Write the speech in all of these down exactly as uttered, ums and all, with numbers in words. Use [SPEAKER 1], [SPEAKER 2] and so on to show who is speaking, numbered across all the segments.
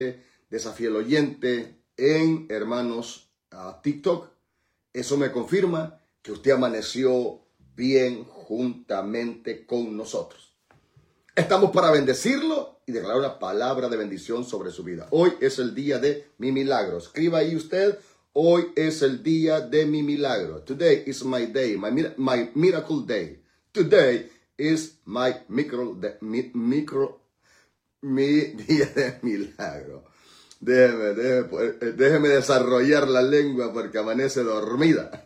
[SPEAKER 1] Desafío el Oyente en Hermanos uh, TikTok. Eso me confirma que usted amaneció bien juntamente con nosotros. Estamos para bendecirlo y declarar una palabra de bendición sobre su vida. Hoy es el día de mi milagro. Escriba ahí usted, hoy es el día de mi milagro. Today is my day, my, my miracle day. Today is my micro, de, mi, micro, mi día de milagro. Déjeme, déjeme, déjeme desarrollar la lengua porque amanece dormida.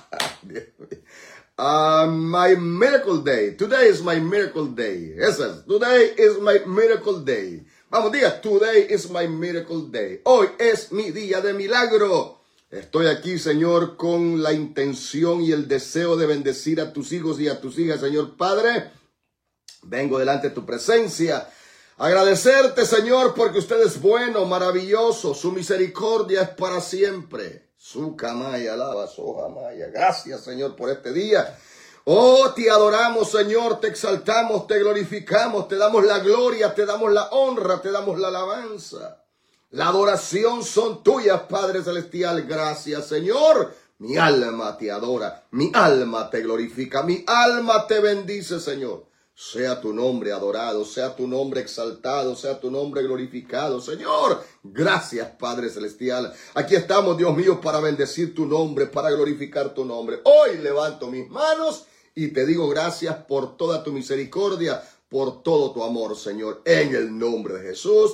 [SPEAKER 1] uh, my miracle day. Today is my miracle day. Eso es. Today is my miracle day. Vamos, diga, today is my miracle day. Hoy es mi día de milagro. Estoy aquí, Señor, con la intención y el deseo de bendecir a tus hijos y a tus hijas, Señor Padre. Vengo delante de tu presencia. Agradecerte, Señor, porque usted es bueno, maravilloso. Su misericordia es para siempre. Su camaya, alaba, soja maya. Gracias, Señor, por este día. Oh, te adoramos, Señor, te exaltamos, te glorificamos, te damos la gloria, te damos la honra, te damos la alabanza. La adoración son tuyas, Padre Celestial. Gracias, Señor. Mi alma te adora, mi alma te glorifica, mi alma te bendice, Señor. Sea tu nombre adorado, sea tu nombre exaltado, sea tu nombre glorificado. Señor, gracias, Padre Celestial. Aquí estamos, Dios mío, para bendecir tu nombre, para glorificar tu nombre. Hoy levanto mis manos y te digo gracias por toda tu misericordia, por todo tu amor, Señor. En el nombre de Jesús.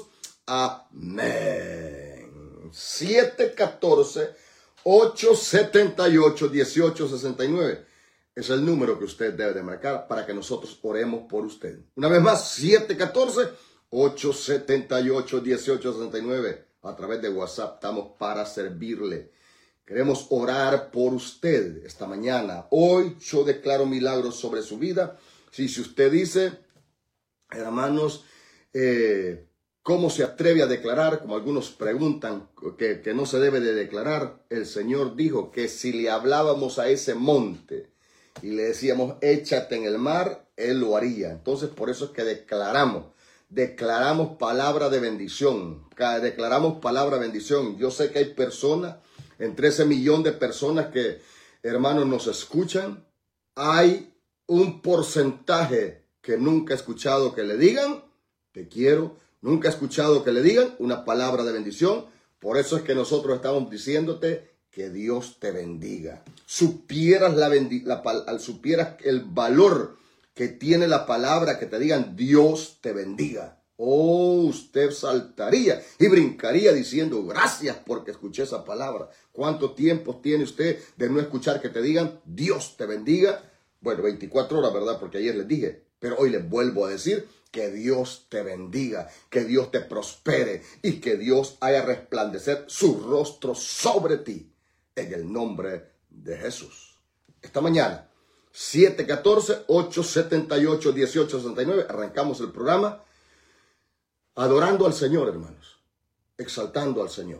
[SPEAKER 1] Amén. siete uno cuatro, ocho siete ocho, uno ocho seis nueve. Es el número que usted debe de marcar para que nosotros oremos por usted. Una vez más, siete uno cuatro, ocho siete ocho, uno ocho seis nueve. A través de WhatsApp estamos para servirle. Queremos orar por usted esta mañana. Hoy yo declaro milagros sobre su vida. Si, si usted dice, hermanos, eh, ¿cómo se atreve a declarar? Como algunos preguntan que, que no se debe de declarar. El Señor dijo que si le hablábamos a ese monte y le decíamos, échate en el mar, Él lo haría. Entonces, por eso es que declaramos, declaramos palabra de bendición, declaramos palabra de bendición. Yo sé que hay personas, entre ese millón de personas que, hermanos, nos escuchan, hay un porcentaje que nunca ha escuchado que le digan, te quiero, nunca ha escuchado que le digan una palabra de bendición. Por eso es que nosotros estamos diciéndote, que Dios te bendiga. Supieras, la bendi la, supieras el valor que tiene la palabra, que te digan Dios te bendiga. Oh, usted saltaría y brincaría diciendo gracias porque escuché esa palabra. ¿Cuánto tiempo tiene usted de no escuchar que te digan Dios te bendiga? Bueno, veinticuatro horas, ¿verdad? Porque ayer les dije, pero hoy les vuelvo a decir que Dios te bendiga, que Dios te prospere y que Dios haga resplandecer su rostro sobre ti. En el nombre de Jesús. Esta mañana, siete uno cuatro, ocho siete ocho, uno ocho seis nueve, arrancamos el programa adorando al Señor, hermanos, exaltando al Señor.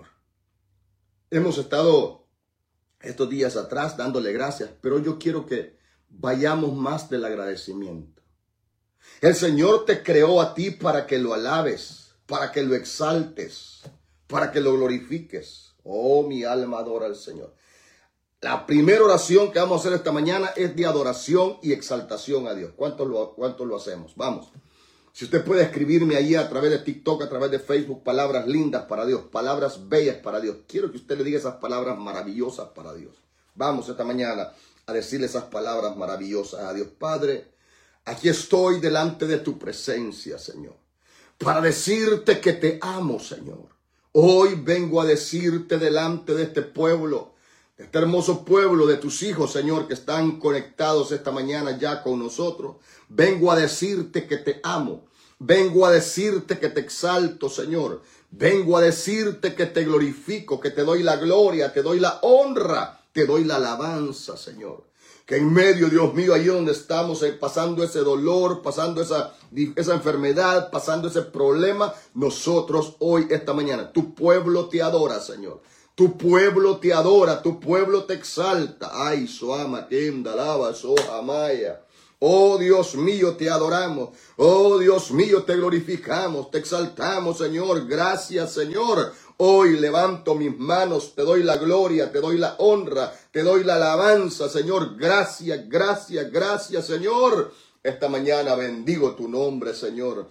[SPEAKER 1] Hemos estado estos días atrás dándole gracias, pero yo quiero que vayamos más del agradecimiento. El Señor te creó a ti para que lo alabes, para que lo exaltes, para que lo glorifiques. Oh, mi alma adora al Señor. La primera oración que vamos a hacer esta mañana es de adoración y exaltación a Dios. ¿Cuánto lo, cuánto lo hacemos? Vamos. Si usted puede escribirme ahí a través de TikTok, a través de Facebook, palabras lindas para Dios, palabras bellas para Dios. Quiero que usted le diga esas palabras maravillosas para Dios. Vamos esta mañana a decirle esas palabras maravillosas a Dios. Padre, aquí estoy delante de tu presencia, Señor, para decirte que te amo, Señor. Hoy vengo a decirte delante de este pueblo, de este hermoso pueblo, de tus hijos, Señor, que están conectados esta mañana ya con nosotros. Vengo a decirte que te amo. Vengo a decirte que te exalto, Señor. Vengo a decirte que te glorifico, que te doy la gloria, te doy la honra, te doy la alabanza, Señor. Que en medio, Dios mío, ahí donde estamos eh, pasando ese dolor, pasando esa, esa enfermedad, pasando ese problema, nosotros hoy, esta mañana, tu pueblo te adora, Señor. Tu pueblo te adora, tu pueblo te exalta. Ay, Soama, Kenda, Lava, Soja, Maya. Oh Dios mío, te adoramos. Oh Dios mío, te glorificamos, te exaltamos, Señor. Gracias, Señor. Hoy levanto mis manos, te doy la gloria, te doy la honra, te doy la alabanza, Señor. Gracias, gracias, gracias, Señor. Esta mañana bendigo tu nombre, Señor.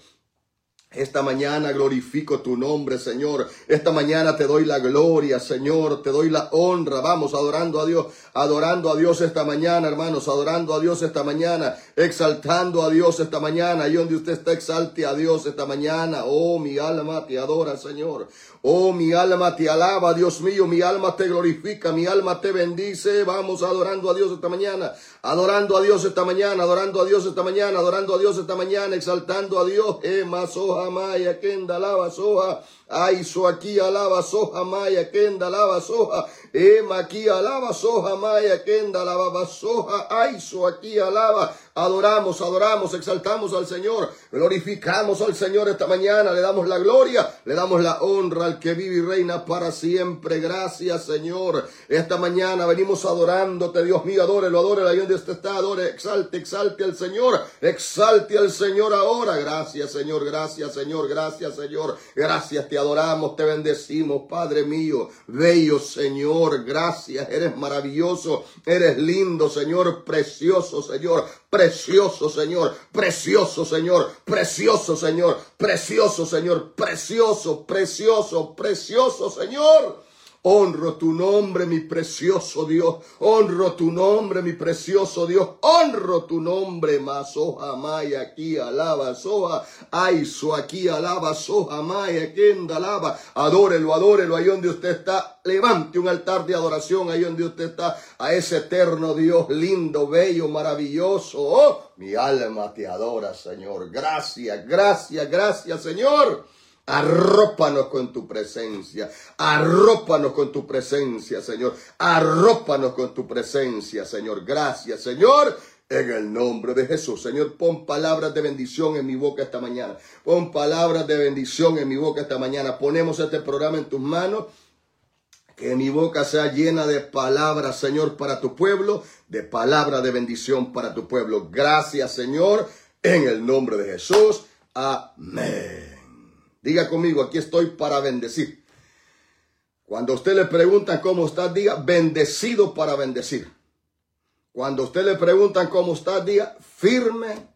[SPEAKER 1] Esta mañana glorifico tu nombre, Señor. Esta mañana te doy la gloria, Señor. Te doy la honra. Vamos adorando a Dios, adorando a Dios esta mañana, hermanos. Adorando a Dios esta mañana. Exaltando a Dios esta mañana. Ahí donde usted está, exalte a Dios esta mañana. Oh, mi alma te adora, Señor. Oh, mi alma te alaba, Dios mío. Mi alma te glorifica. Mi alma te bendice. Vamos adorando a Dios esta mañana. Adorando a Dios esta mañana. Adorando a Dios esta mañana. Adorando a Dios esta mañana. Exaltando a Dios. Eh, masoja. Maya kenda lava soja, ay so aquí alaba soja maya kenda lava soja, ema aquí alaba soja maya kenda lava soja, ay so aquí alaba. Adoramos, adoramos, exaltamos al Señor, glorificamos al Señor esta mañana, le damos la gloria, le damos la honra al que vive y reina para siempre. Gracias, Señor. Esta mañana venimos adorándote, Dios mío. Adórelo, adórelo ahí donde usted está, adore, exalte, exalte al Señor, exalte al Señor ahora. Gracias, Señor, gracias, Señor, gracias, Señor. Gracias, te adoramos, te bendecimos, Padre mío, bello Señor. Gracias, eres maravilloso, eres lindo, Señor, precioso, Señor. Precioso, Señor, precioso, Señor, precioso, Señor, precioso, Señor, precioso, precioso, precioso, Señor. Honro tu nombre, mi precioso Dios. Honro tu nombre, mi precioso Dios. Honro tu nombre, masoja maya aquí alaba soja. Aiso aquí alaba soja maya kenda alaba. Adórelo, adórelo ahí donde usted está. Levante un altar de adoración ahí donde usted está. A ese eterno Dios lindo, bello, maravilloso. Oh, mi alma te adora, Señor. Gracias, gracias, gracias, Señor. Arrópanos con tu presencia, arrópanos con tu presencia, Señor, arrópanos con tu presencia, Señor. Gracias, Señor, en el nombre de Jesús. Señor, pon palabras de bendición en mi boca esta mañana, pon palabras de bendición en mi boca esta mañana. Ponemos este programa en tus manos, que mi boca sea llena de palabras, Señor, para tu pueblo, de palabras de bendición para tu pueblo. Gracias, Señor, en el nombre de Jesús. Amén. Diga conmigo, aquí estoy para bendecir. Cuando a usted le preguntan cómo está, diga, bendecido para bendecir. Cuando a usted le preguntan cómo está, diga, firme,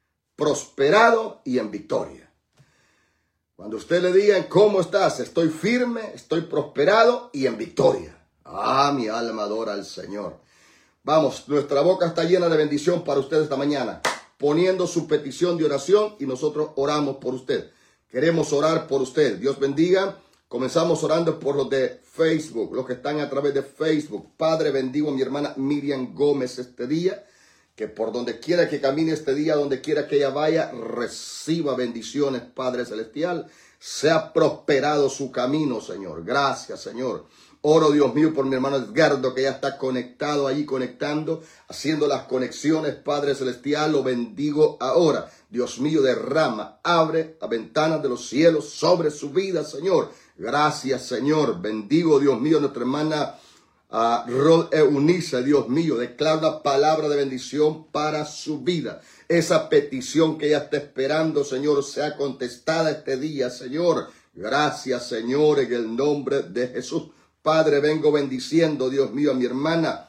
[SPEAKER 1] prosperado y en victoria. Cuando a usted le digan cómo estás, estoy firme, estoy prosperado y en victoria. Ah, mi alma adora al Señor. Vamos, nuestra boca está llena de bendición para usted esta mañana, poniendo su petición de oración y nosotros oramos por usted. Queremos orar por usted. Dios bendiga. Comenzamos orando por los de Facebook, los que están a través de Facebook. Padre, bendigo a mi hermana Miriam Gómez este día. Que por donde quiera que camine este día, donde quiera que ella vaya, reciba bendiciones, Padre Celestial. Sea prosperado su camino, Señor. Gracias, Señor. Oro, Dios mío, por mi hermano Edgardo, que ya está conectado ahí, conectando, haciendo las conexiones, Padre Celestial. Lo bendigo ahora. Dios mío, derrama, abre las ventanas de los cielos sobre su vida, Señor. Gracias, Señor. Bendigo, Dios mío, nuestra hermana uh, Rod Eunice, Dios mío. Declara una palabra de bendición para su vida. Esa petición que ella está esperando, Señor, sea contestada este día, Señor. Gracias, Señor, en el nombre de Jesús. Padre, vengo bendiciendo, Dios mío, a mi hermana,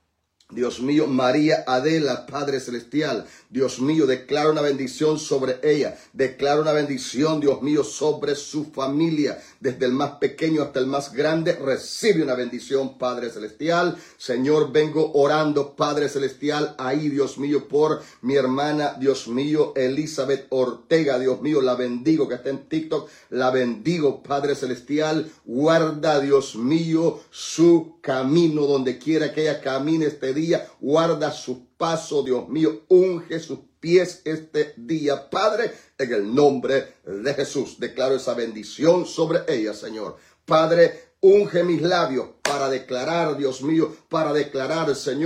[SPEAKER 1] Dios mío, María Adela, Padre Celestial. Dios mío, declara una bendición sobre ella. Declara una bendición, Dios mío, sobre su familia. Desde el más pequeño hasta el más grande, recibe una bendición, Padre Celestial. Señor, vengo orando, Padre Celestial, ahí, Dios mío, por mi hermana, Dios mío, Elizabeth Ortega. Dios mío, la bendigo, que está en TikTok. La bendigo, Padre Celestial. Guarda, Dios mío, su camino donde quiera que ella camine este día. Guarda sus pasos, Dios mío, unge sus pies este día, Padre, en el nombre de Jesús. Declaro esa bendición sobre ella, Señor. Padre, unge mis labios para declarar, Dios mío, para declarar, Señor,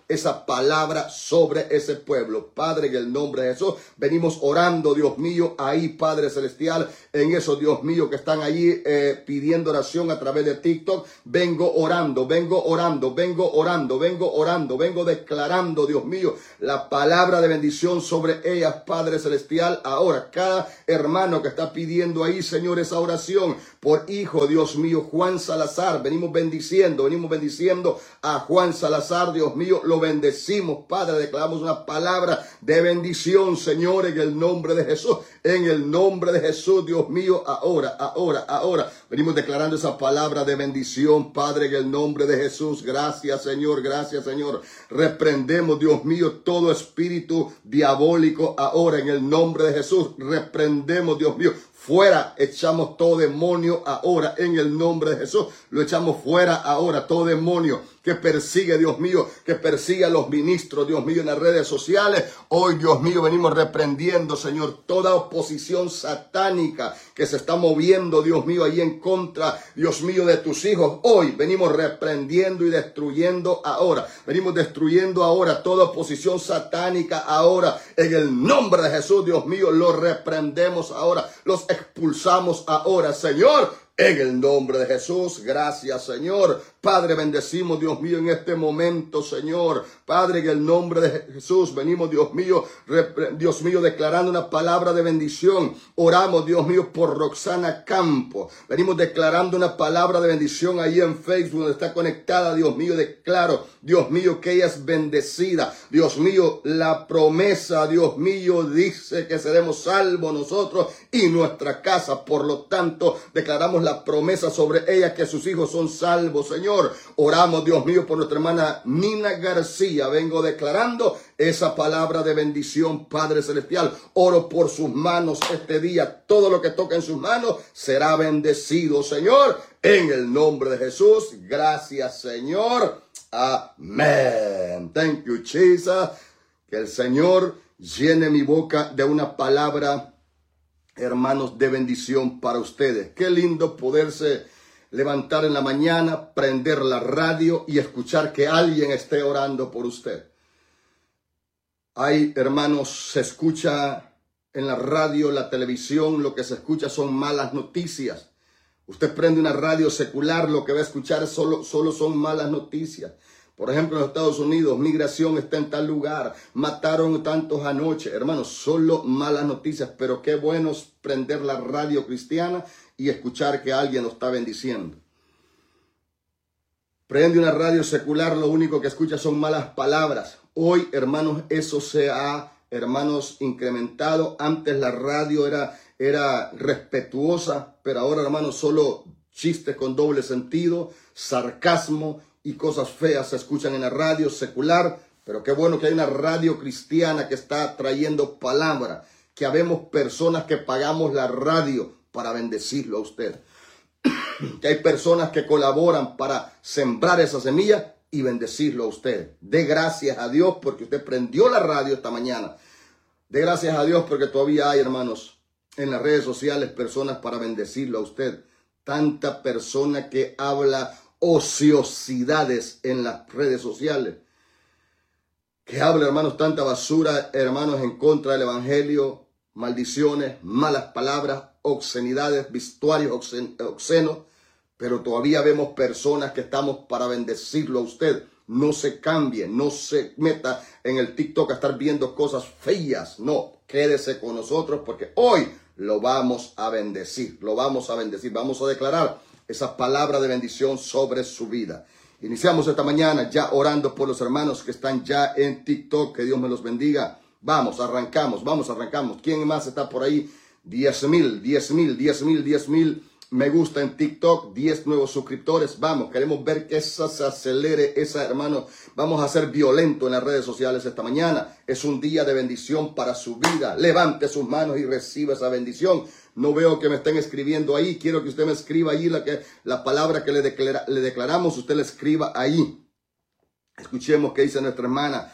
[SPEAKER 1] esa palabra sobre ese pueblo. Padre, en el nombre de Jesús, venimos orando, Dios mío, ahí, Padre Celestial, en esos, Dios mío, que están allí eh, pidiendo oración a través de TikTok. Vengo orando, vengo orando, vengo orando, vengo orando, vengo declarando, Dios mío, la palabra de bendición sobre ellas, Padre Celestial. Ahora, cada hermano que está pidiendo ahí, Señor, esa oración por hijo, Dios mío, Juan Salazar, venimos bendiciendo, venimos bendiciendo a Juan Salazar, Dios mío, lo bendecimos, Padre, declaramos una palabra de bendición, Señor, en el nombre de Jesús, en el nombre de Jesús, Dios mío, ahora, ahora, ahora, venimos declarando esa palabra de bendición, Padre, en el nombre de Jesús. Gracias, Señor, gracias, Señor. Reprendemos, Dios mío, todo espíritu diabólico ahora, en el nombre de Jesús. Reprendemos, Dios mío, fuera, echamos todo demonio ahora en el nombre de Jesús. Lo echamos fuera ahora, todo demonio que persigue, Dios mío, que persigue a los ministros, Dios mío, en las redes sociales. Hoy, Dios mío, venimos reprendiendo, Señor, toda oposición satánica que se está moviendo, Dios mío, ahí en contra, Dios mío, de tus hijos. Hoy venimos reprendiendo y destruyendo ahora. Venimos destruyendo ahora toda oposición satánica ahora. En el nombre de Jesús, Dios mío, los reprendemos ahora. Los expulsamos ahora, Señor. En el nombre de Jesús, gracias, Señor. Padre, bendecimos, Dios mío, en este momento, Señor. Padre, en el nombre de Jesús, venimos, Dios mío, Dios mío, declarando una palabra de bendición. Oramos, Dios mío, por Roxana Campo. Venimos declarando una palabra de bendición ahí en Facebook, donde está conectada, Dios mío. Declaro, Dios mío, que ella es bendecida. Dios mío, la promesa, Dios mío, dice que seremos salvos nosotros y nuestra casa. Por lo tanto, declaramos la promesa sobre ella que sus hijos son salvos, Señor. Oramos, Dios mío, por nuestra hermana Nina García. Vengo declarando esa palabra de bendición, Padre Celestial. Oro por sus manos este día. Todo lo que toca en sus manos será bendecido, Señor. En el nombre de Jesús. Gracias, Señor. Amén. Thank you, Jesus. Que el Señor llene mi boca de una palabra, hermanos, de bendición para ustedes. Qué lindo poderse levantar en la mañana, prender la radio y escuchar que alguien esté orando por usted. Hay, hermanos, se escucha en la radio, la televisión, lo que se escucha son malas noticias. Usted prende una radio secular, lo que va a escuchar solo, solo son malas noticias. Por ejemplo, en los Estados Unidos, migración está en tal lugar, mataron tantos anoche. Hermanos, solo malas noticias, pero qué bueno es prender la radio cristiana y escuchar que alguien nos está bendiciendo. Prende una radio secular, lo único que escucha son malas palabras. Hoy, hermanos, eso se ha, hermanos, incrementado. Antes la radio era, era respetuosa, pero ahora, hermanos, solo chistes con doble sentido, sarcasmo y cosas feas se escuchan en la radio secular. Pero qué bueno que hay una radio cristiana que está trayendo palabra, que habemos personas que pagamos la radio para bendecirlo a usted. Que hay personas que colaboran para sembrar esa semilla y bendecirlo a usted. Dé gracias a Dios porque usted prendió la radio esta mañana. Dé gracias a Dios porque todavía hay, hermanos, en las redes sociales personas para bendecirlo a usted. Tanta persona que habla ociosidades en las redes sociales. Que habla, hermanos, tanta basura, hermanos, en contra del evangelio. Maldiciones, malas palabras, obscenidades, vestuarios obscenos, pero todavía vemos personas que estamos para bendecirlo a usted. No se cambie, no se meta en el TikTok a estar viendo cosas feas. No, quédese con nosotros porque hoy lo vamos a bendecir, lo vamos a bendecir, vamos a declarar esa palabra de bendición sobre su vida. Iniciamos esta mañana ya orando por los hermanos que están ya en TikTok, que Dios me los bendiga. Vamos, arrancamos, vamos, arrancamos. ¿Quién más está por ahí? diez mil, diez mil, diez mil, diez mil me gusta en TikTok, diez nuevos suscriptores. Vamos, queremos ver que esa se acelere, esa, hermano. Vamos a ser violentos en las redes sociales esta mañana. Es un día de bendición para su vida. Levante sus manos y reciba esa bendición. No veo que me estén escribiendo ahí. Quiero que usted me escriba ahí la, que, la palabra que le, declara, le declaramos. Usted la escriba ahí. Escuchemos qué dice nuestra hermana.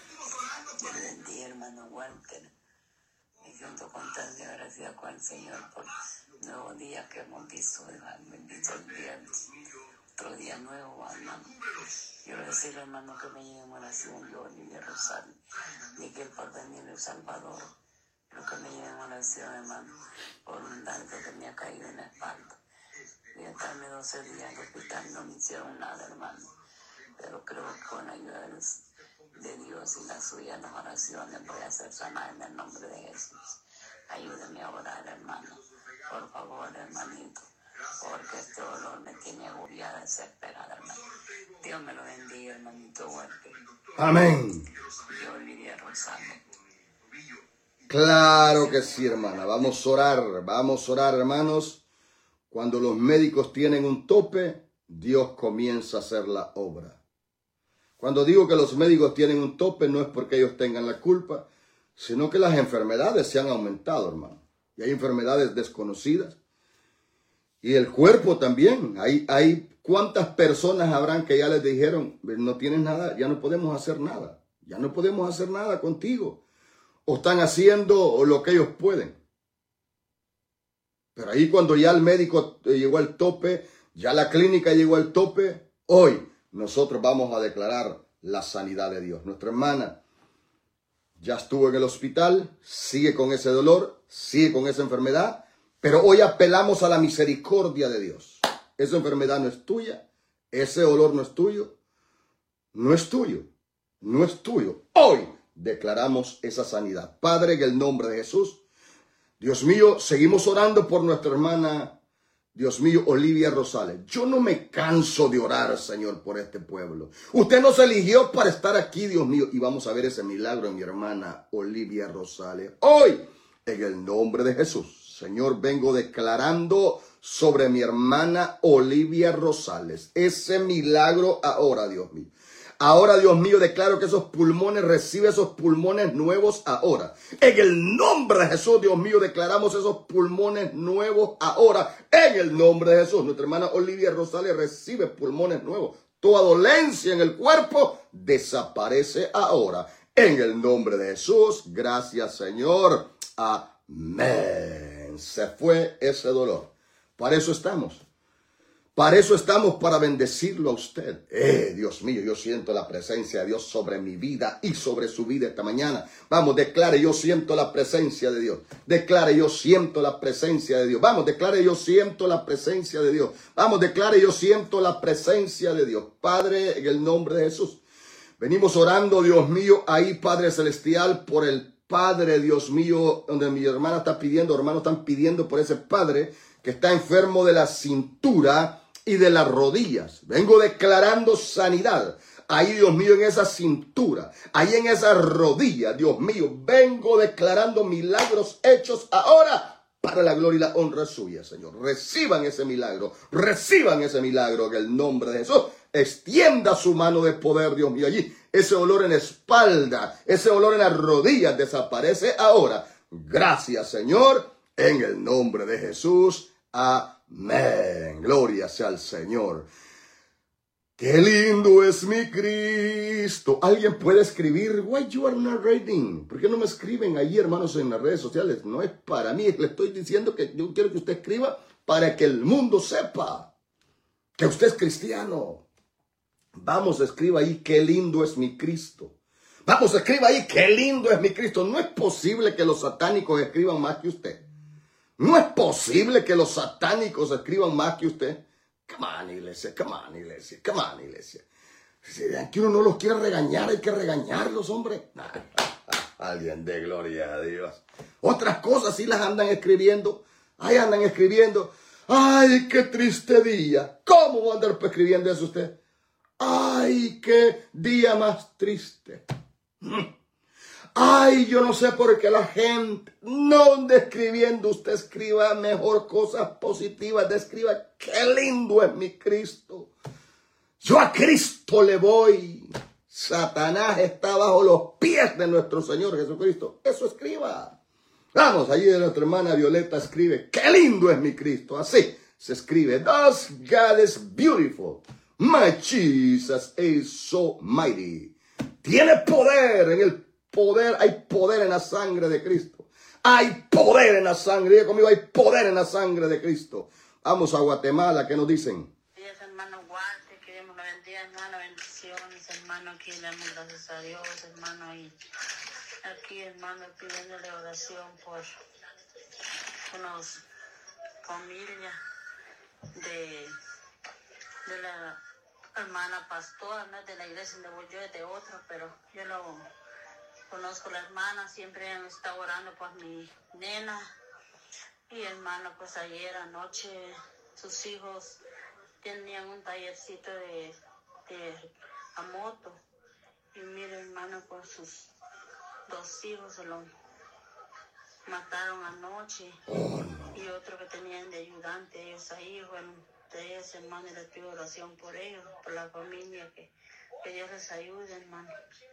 [SPEAKER 2] Con el Señor por nuevos días que hemos visto, bendito el viernes. otro día nuevo, hermano. Quiero decirle, hermano, que me llegue en oración yo, Olivia Rosario, Miguel Porvenir, El Salvador. Quiero que me llegue en oración, hermano, por un daño que me ha caído en la espalda. Voy a estarme doce días en el hospital, no me hicieron nada, hermano. Pero creo que con la ayuda de Dios y la suya, las oraciones, voy a ser sanada en el nombre de Jesús. Ayúdame a orar, hermano. Por favor, hermanito. Porque este dolor me tiene agobiada, desesperada, hermano. Dios me lo bendiga, hermanito Huerta.
[SPEAKER 1] Amén.
[SPEAKER 2] Yo, Olivia Rosario.
[SPEAKER 1] Claro que sí, hermana. Vamos a orar, vamos a orar, hermanos. Cuando los médicos tienen un tope, Dios comienza a hacer la obra. Cuando digo que los médicos tienen un tope, no es porque ellos tengan la culpa, sino que las enfermedades se han aumentado, hermano. Y hay enfermedades desconocidas. Y el cuerpo también. Hay, hay cuántas personas habrán que ya les dijeron, no tienes nada, ya no podemos hacer nada. Ya no podemos hacer nada contigo. O están haciendo lo que ellos pueden. Pero ahí cuando ya el médico llegó al tope, ya la clínica llegó al tope, hoy nosotros vamos a declarar la sanidad de Dios. Nuestra hermana ya estuvo en el hospital, sigue con ese dolor, sigue con esa enfermedad, pero hoy apelamos a la misericordia de Dios. Esa enfermedad no es tuya, ese dolor no es tuyo, no es tuyo, no es tuyo. Hoy declaramos esa sanidad. Padre, en el nombre de Jesús, Dios mío, seguimos orando por nuestra hermana, Dios mío, Olivia Rosales. Yo no me canso de orar, Señor, por este pueblo. Usted nos eligió para estar aquí, Dios mío, y vamos a ver ese milagro en mi hermana Olivia Rosales. Hoy, en el nombre de Jesús, Señor, vengo declarando sobre mi hermana Olivia Rosales ese milagro ahora, Dios mío. Ahora, Dios mío, declaro que esos pulmones, recibe esos pulmones nuevos ahora. En el nombre de Jesús, Dios mío, declaramos esos pulmones nuevos ahora. En el nombre de Jesús, nuestra hermana Olivia Rosales recibe pulmones nuevos. Toda dolencia en el cuerpo desaparece ahora. En el nombre de Jesús, gracias, Señor. Amén. Se fue ese dolor. Para eso estamos. Para eso estamos, para bendecirlo a usted. Eh, Dios mío, yo siento la presencia de Dios sobre mi vida y sobre su vida esta mañana. Vamos, declare, yo siento la presencia de Dios. Declare, yo siento la presencia de Dios. Vamos, declare, yo siento la presencia de Dios. Vamos, declare, yo siento la presencia de Dios. Padre, en el nombre de Jesús. Venimos orando, Dios mío, ahí, Padre Celestial, por el Padre, Dios mío, donde mi hermana está pidiendo, hermanos están pidiendo por ese Padre que está enfermo de la cintura y de las rodillas. Vengo declarando sanidad. Ahí, Dios mío, en esa cintura, ahí en esa rodilla, Dios mío, vengo declarando milagros hechos ahora para la gloria y la honra suya, Señor. Reciban ese milagro, reciban ese milagro en el nombre de Jesús. Extienda su mano de poder, Dios mío, allí. Ese olor en la espalda, ese olor en las rodillas desaparece ahora. Gracias, Señor, en el nombre de Jesús. Amén. Gloria sea al Señor. Qué lindo es mi Cristo. Alguien puede escribir, why you are narrating? ¿Por qué no me escriben ahí, hermanos, en las redes sociales? No es para mí. Le estoy diciendo que yo quiero que usted escriba para que el mundo sepa que usted es cristiano. Vamos, escriba ahí, qué lindo es mi Cristo. Vamos, escriba ahí, qué lindo es mi Cristo. No es posible que los satánicos escriban más que usted. No es posible que los satánicos escriban más que usted. Come on, iglesia, come on, iglesia, come on, iglesia. Si vean que uno no los quiere regañar, hay que regañarlos, hombre. Alguien de gloria a Dios. Otras cosas sí las andan escribiendo. Ahí andan escribiendo. Ay, qué triste día. ¿Cómo va a andar escribiendo eso usted? Ay, qué día más triste. Ay, yo no sé por qué la gente no describiendo, usted escriba mejor cosas positivas, describa qué lindo es mi Cristo. Yo a Cristo le voy. Satanás está bajo los pies de nuestro Señor Jesucristo. Eso escriba. Vamos, allí de nuestra hermana Violeta escribe, qué lindo es mi Cristo. Así se escribe, thus God is beautiful. My Jesus is so mighty. Tiene poder en el poder, hay poder en la sangre de Cristo. Hay poder en la sangre. Diga conmigo, hay poder en la sangre de Cristo. Vamos a Guatemala, ¿qué nos dicen?
[SPEAKER 2] Sí, es hermano Juan. hermano, aquí le damos gracias a Dios, hermano, y aquí, hermano, pidiéndole oración por una familia de, de la hermana pastora, no es de la iglesia donde voy yo, es de otra, pero yo lo conozco la hermana, siempre han estado orando por mi nena. Y hermano, pues ayer anoche sus hijos tenían un tallercito de, de a moto. Y mire, hermano, con sus dos hijos se lo mataron anoche.
[SPEAKER 1] Oh, no.
[SPEAKER 2] Y otro que tenían de ayudante, ellos ahí, bueno, de ellos, hermano, les pido oración por ellos, por la familia, que, que Dios les ayude, hermano.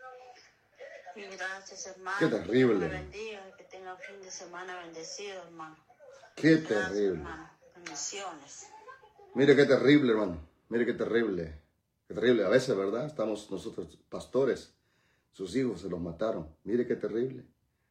[SPEAKER 2] Y gracias, hermano.
[SPEAKER 1] Qué terrible.
[SPEAKER 2] Que me bendiga, que tenga un fin de semana bendecido, hermano.
[SPEAKER 1] Qué
[SPEAKER 2] Gracias,
[SPEAKER 1] terrible.
[SPEAKER 2] hermano. Bendiciones.
[SPEAKER 1] Mire qué terrible, hermano. Mire qué terrible. Qué terrible. A veces, ¿verdad? Estamos nosotros, pastores, sus hijos se los mataron. Mire qué terrible.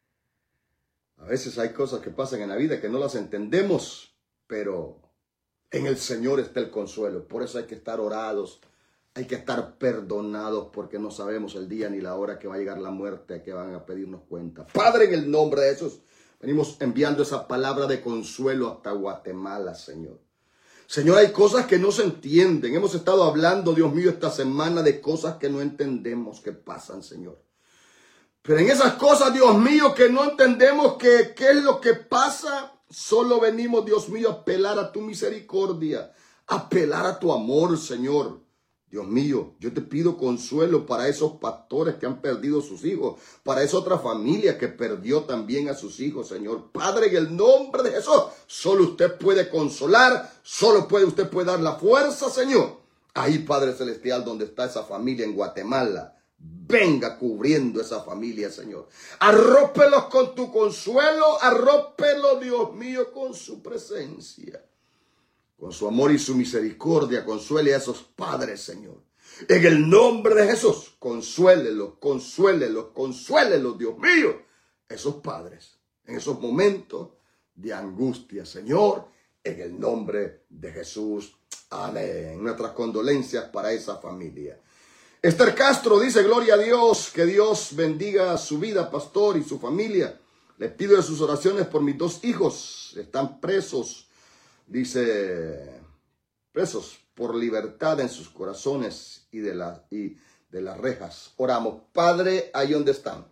[SPEAKER 1] A veces hay cosas que pasan en la vida que no las entendemos, pero en el Señor está el consuelo. Por eso hay que estar orados, hay que estar perdonados, porque no sabemos el día ni la hora que va a llegar la muerte, a que van a pedirnos cuenta. Padre, en el nombre de Jesús, venimos enviando esa palabra de consuelo hasta Guatemala, Señor. Señor, hay cosas que no se entienden. Hemos estado hablando, Dios mío, esta semana de cosas que no entendemos que pasan, Señor. Pero en esas cosas, Dios mío, que no entendemos que, qué es lo que pasa, solo venimos, Dios mío, a apelar a tu misericordia, a apelar a tu amor, Señor. Dios mío, yo te pido consuelo para esos pastores que han perdido sus hijos, para esa otra familia que perdió también a sus hijos, Señor. Padre, en el nombre de Jesús, solo usted puede consolar, solo puede usted puede dar la fuerza, Señor. Ahí, Padre Celestial, donde está esa familia en Guatemala, venga cubriendo esa familia, Señor. Arrópelos con tu consuelo, arrópelos, Dios mío, con su presencia. Con su amor y su misericordia, consuele a esos padres, Señor. En el nombre de Jesús, consuélelos, consuélelos, consuélelos, Dios mío. Esos padres, en esos momentos de angustia, Señor, en el nombre de Jesús. Amén. Nuestras condolencias para esa familia. Esther Castro dice, gloria a Dios, que Dios bendiga su vida, pastor, y su familia. Les pido de sus oraciones por mis dos hijos, están presos. Dice, presos por libertad en sus corazones y de, la, y de las rejas. Oramos, Padre, ahí donde están.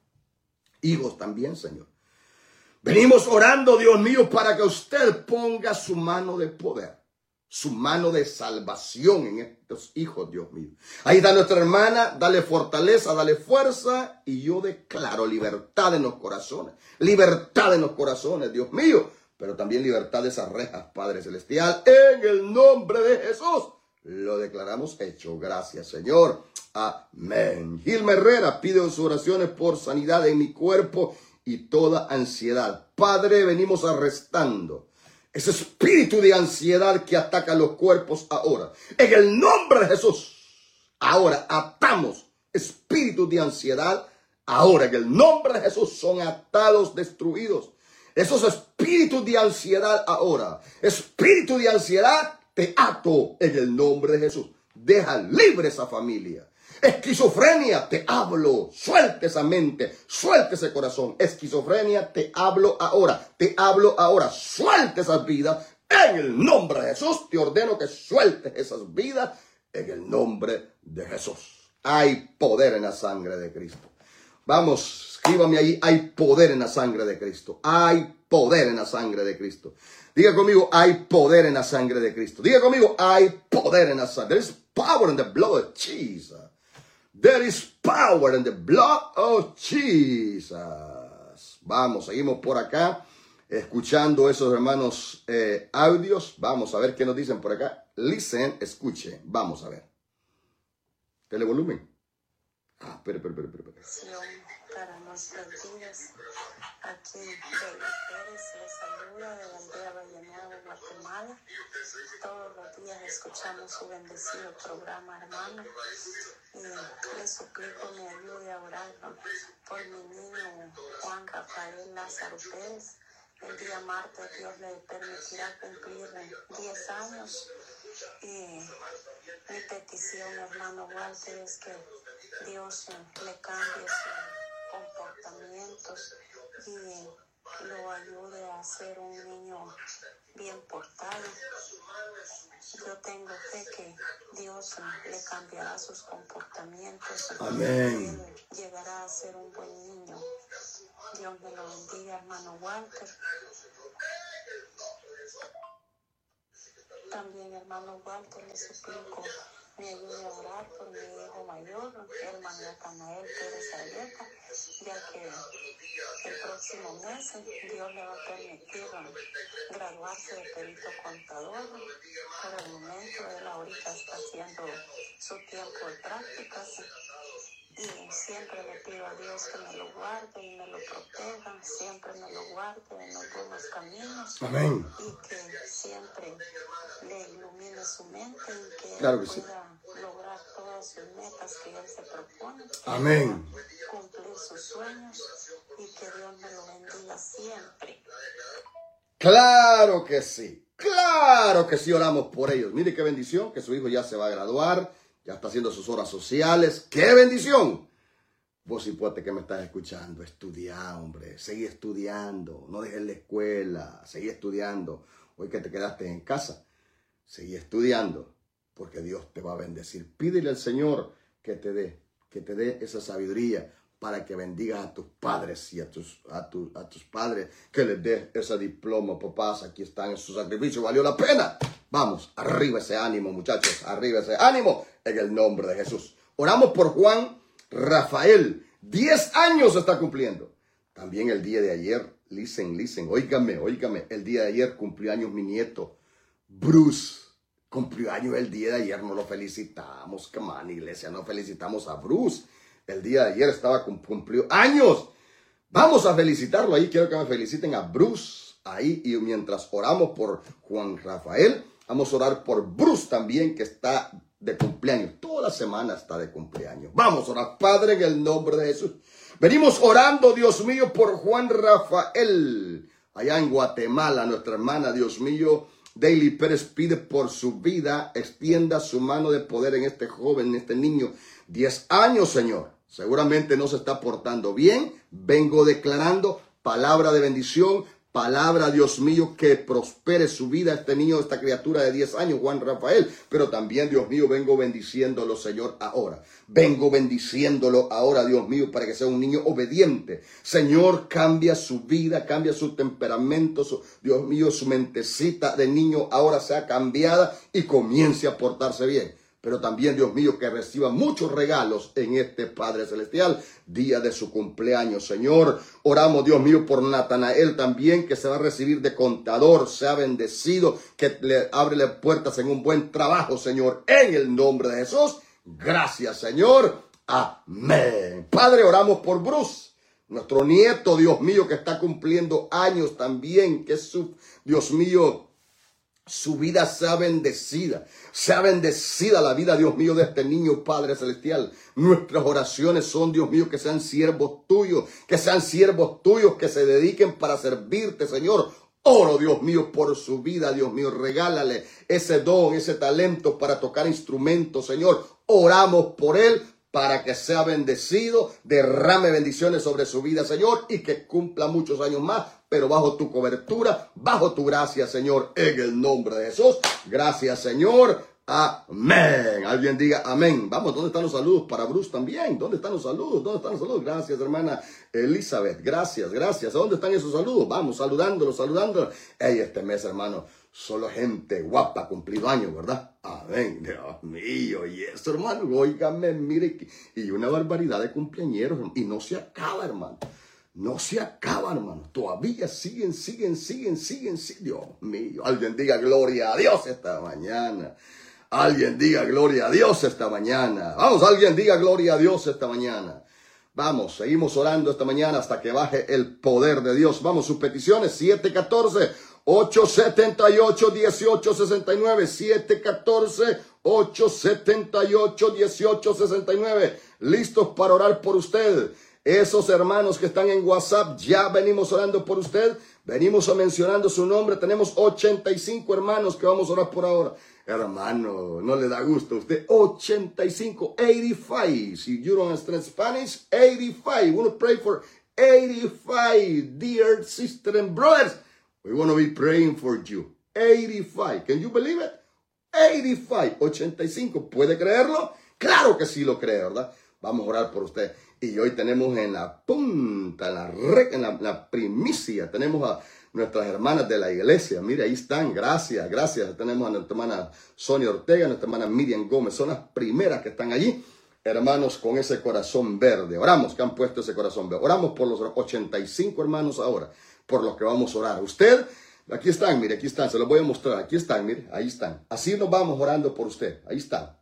[SPEAKER 1] Hijos también, Señor. Venimos orando, Dios mío, para que usted ponga su mano de poder, su mano de salvación en estos hijos, Dios mío. Ahí está nuestra hermana, dale fortaleza, dale fuerza, y yo declaro libertad en los corazones, libertad en los corazones, Dios mío. Pero también libertad de esas rejas, Padre Celestial, en el nombre de Jesús. Lo declaramos hecho. Gracias, Señor. Amén. Gilma Herrera pide sus oraciones por sanidad en mi cuerpo y toda ansiedad. Padre, venimos arrestando ese espíritu de ansiedad que ataca los cuerpos ahora. En el nombre de Jesús. Ahora atamos espíritus de ansiedad. Ahora en el nombre de Jesús son atados, destruidos. Esos espíritus de ansiedad ahora, espíritu de ansiedad, te ato en el nombre de Jesús. Deja libre esa familia. Esquizofrenia, te hablo. Suelte esa mente, suelte ese corazón. Esquizofrenia, te hablo ahora. Te hablo ahora. Suelte esas vidas en el nombre de Jesús. Te ordeno que sueltes esas vidas en el nombre de Jesús. Hay poder en la sangre de Cristo. Vamos, escríbame ahí, hay poder en la sangre de Cristo. Hay poder en la sangre de Cristo. Diga conmigo, hay poder en la sangre de Cristo. Diga conmigo, hay poder en la sangre. There is power in the blood of Jesus. There is power in the blood of Jesus. Vamos, seguimos por acá, escuchando esos hermanos eh, audios. Vamos a ver qué nos dicen por acá. Listen, escuche. Vamos a ver. Dele volumen. Ah, espera, espera, espera, espera.
[SPEAKER 2] Para nuestros días, aquí Bella Pérez les saluda de la aldea Vallenueva, Guatemala. Todos los días escuchamos su bendecido programa, hermano. Y les suplico me ayude a orar por mi niño Juan Rafael Lázaro Pérez. El día martes Dios le permitirá cumplir diez años. Y mi petición, hermano Walter, es que Dios le cambie sus comportamientos y lo ayude a ser un niño bien portado. Yo tengo fe que Dios le cambiará sus comportamientos.
[SPEAKER 1] Amén.
[SPEAKER 2] Él llegará a ser un buen niño. Dios me lo bendiga, hermano Walter. También, hermano Walter, le suplico me ayude a orar por mi hijo mayor, hermano Natanael Pérez Arrieta, ya que el próximo mes Dios le va a permitir graduarse de perito contador. Por el momento él ahorita está haciendo su tiempo de prácticas y siempre le pido a Dios que me lo guarde y me lo proteja, siempre me lo guarde en los buenos caminos.
[SPEAKER 1] Amén.
[SPEAKER 2] Y que siempre le ilumine su mente y que
[SPEAKER 1] Claro
[SPEAKER 2] él
[SPEAKER 1] que sí.
[SPEAKER 2] pueda lograr todas sus metas que él se propone.
[SPEAKER 1] Amén.
[SPEAKER 2] Cumplir sus sueños y que Dios me lo bendiga siempre.
[SPEAKER 1] Claro que sí. Claro que sí, oramos por ellos. Mire qué bendición que su hijo ya se va a graduar, ya está haciendo sus horas sociales. ¡Qué bendición! Vos, hipote que me estás escuchando, estudia, hombre. Seguí estudiando. No dejes la escuela. Seguí estudiando. Hoy que te quedaste en casa, seguí estudiando, porque Dios te va a bendecir. Pídele al Señor que te dé, que te dé esa sabiduría para que bendigas a tus padres y a tus, a, tu, a tus padres, que les dé ese diploma. Papás, aquí están en su sacrificio, valió la pena. Vamos, arriba ese ánimo, muchachos, arriba ese ánimo, en el nombre de Jesús. Oramos por Juan Rafael, diez años está cumpliendo. También el día de ayer, listen, listen, óigame, óigame, el día de ayer cumplió años mi nieto, Bruce. Cumplió años el día de ayer, no lo felicitamos, que man, iglesia, no felicitamos a Bruce. El día de ayer estaba, cumplió años. Vamos a felicitarlo ahí, quiero que me feliciten a Bruce ahí. Y mientras oramos por Juan Rafael, vamos a orar por Bruce también, que está de cumpleaños. Toda la semana está de cumpleaños. Vamos a orar, Padre, en el nombre de Jesús. Venimos orando, Dios mío, por Juan Rafael. Allá en Guatemala, nuestra hermana, Dios mío, Daily Pérez pide por su vida, extienda su mano de poder en este joven, en este niño. diez años, Señor. Seguramente no se está portando bien. Vengo declarando palabra de bendición, palabra, Dios mío, que prospere su vida este niño, esta criatura de diez años, Juan Rafael. Pero también, Dios mío, vengo bendiciéndolo, Señor, ahora. Vengo bendiciéndolo ahora, Dios mío, para que sea un niño obediente. Señor, cambia su vida, cambia su temperamento, su, Dios mío, su mentecita de niño ahora sea cambiada y comience a portarse bien. Pero también, Dios mío, que reciba muchos regalos en este Padre Celestial, día de su cumpleaños, Señor. Oramos, Dios mío, por Natanael también, que se va a recibir de contador, sea bendecido, que le abre puertas en un buen trabajo, Señor, en el nombre de Jesús. Gracias, Señor. Amén. Padre, oramos por Bruce, nuestro nieto, Dios mío, que está cumpliendo años también, que es su, Dios mío, su vida sea bendecida, sea bendecida la vida, Dios mío, de este niño, Padre Celestial. Nuestras oraciones son, Dios mío, que sean siervos tuyos, que sean siervos tuyos, que se dediquen para servirte, Señor. Oro, Dios mío, por su vida, Dios mío, regálale ese don, ese talento para tocar instrumentos, Señor. Oramos por él, para que sea bendecido, derrame bendiciones sobre su vida, Señor, y que cumpla muchos años más, pero bajo tu cobertura, bajo tu gracia, Señor, en el nombre de Jesús. Gracias, Señor. Amén. Alguien diga amén. Vamos, ¿dónde están los saludos para Bruce también? ¿Dónde están los saludos? ¿Dónde están los saludos? Gracias, hermana Elizabeth. Gracias, gracias. ¿Dónde están esos saludos? Vamos, saludándolos, saludándolos. Hey, este mes, hermano, solo gente guapa, cumplido años, ¿verdad? Amén. Dios mío, y eso, hermano, óigame, mire, y una barbaridad de cumpleañeros, y no se acaba, hermano. No se acaba, hermano. Todavía siguen, siguen, siguen, siguen, siguen. Dios mío, alguien diga gloria a Dios esta mañana. Alguien diga gloria a Dios esta mañana. Vamos, alguien diga gloria a Dios esta mañana. Vamos, seguimos orando esta mañana hasta que baje el poder de Dios. Vamos, sus peticiones, siete uno cuatro, ocho siete ocho, uno ocho seis nueve, siete uno cuatro, ocho siete ocho, uno ocho seis nueve. Listos para orar por usted. Esos hermanos que están en WhatsApp, ya venimos orando por usted. Venimos mencionando su nombre. Tenemos ochenta y cinco hermanos que vamos a orar por ahora. Hermano, no le da gusto a usted. ochenta y cinco, eighty-five. Si you don't understand Spanish, eighty-five. We want to pray for eighty-five, dear sisters and brothers. We want to be praying for you. eighty-five. Can you believe it? eighty-five, ochenta y cinco. ¿Puede creerlo? Claro que sí lo cree, ¿verdad? Vamos a orar por usted. Y hoy tenemos en la punta, en la, re, en la, la primicia, tenemos a nuestras hermanas de la iglesia. Mire, ahí están. Gracias, gracias. Tenemos a nuestra hermana Sonia Ortega, nuestra hermana Miriam Gómez. Son las primeras que están allí, hermanos, con ese corazón verde. Oramos, que han puesto ese corazón verde. Oramos por los ochenta y cinco hermanos ahora, por los que vamos a orar. Usted, aquí están, mire, aquí están. Se los voy a mostrar. Aquí están, mire, ahí están. Así nos vamos orando por usted. Ahí están.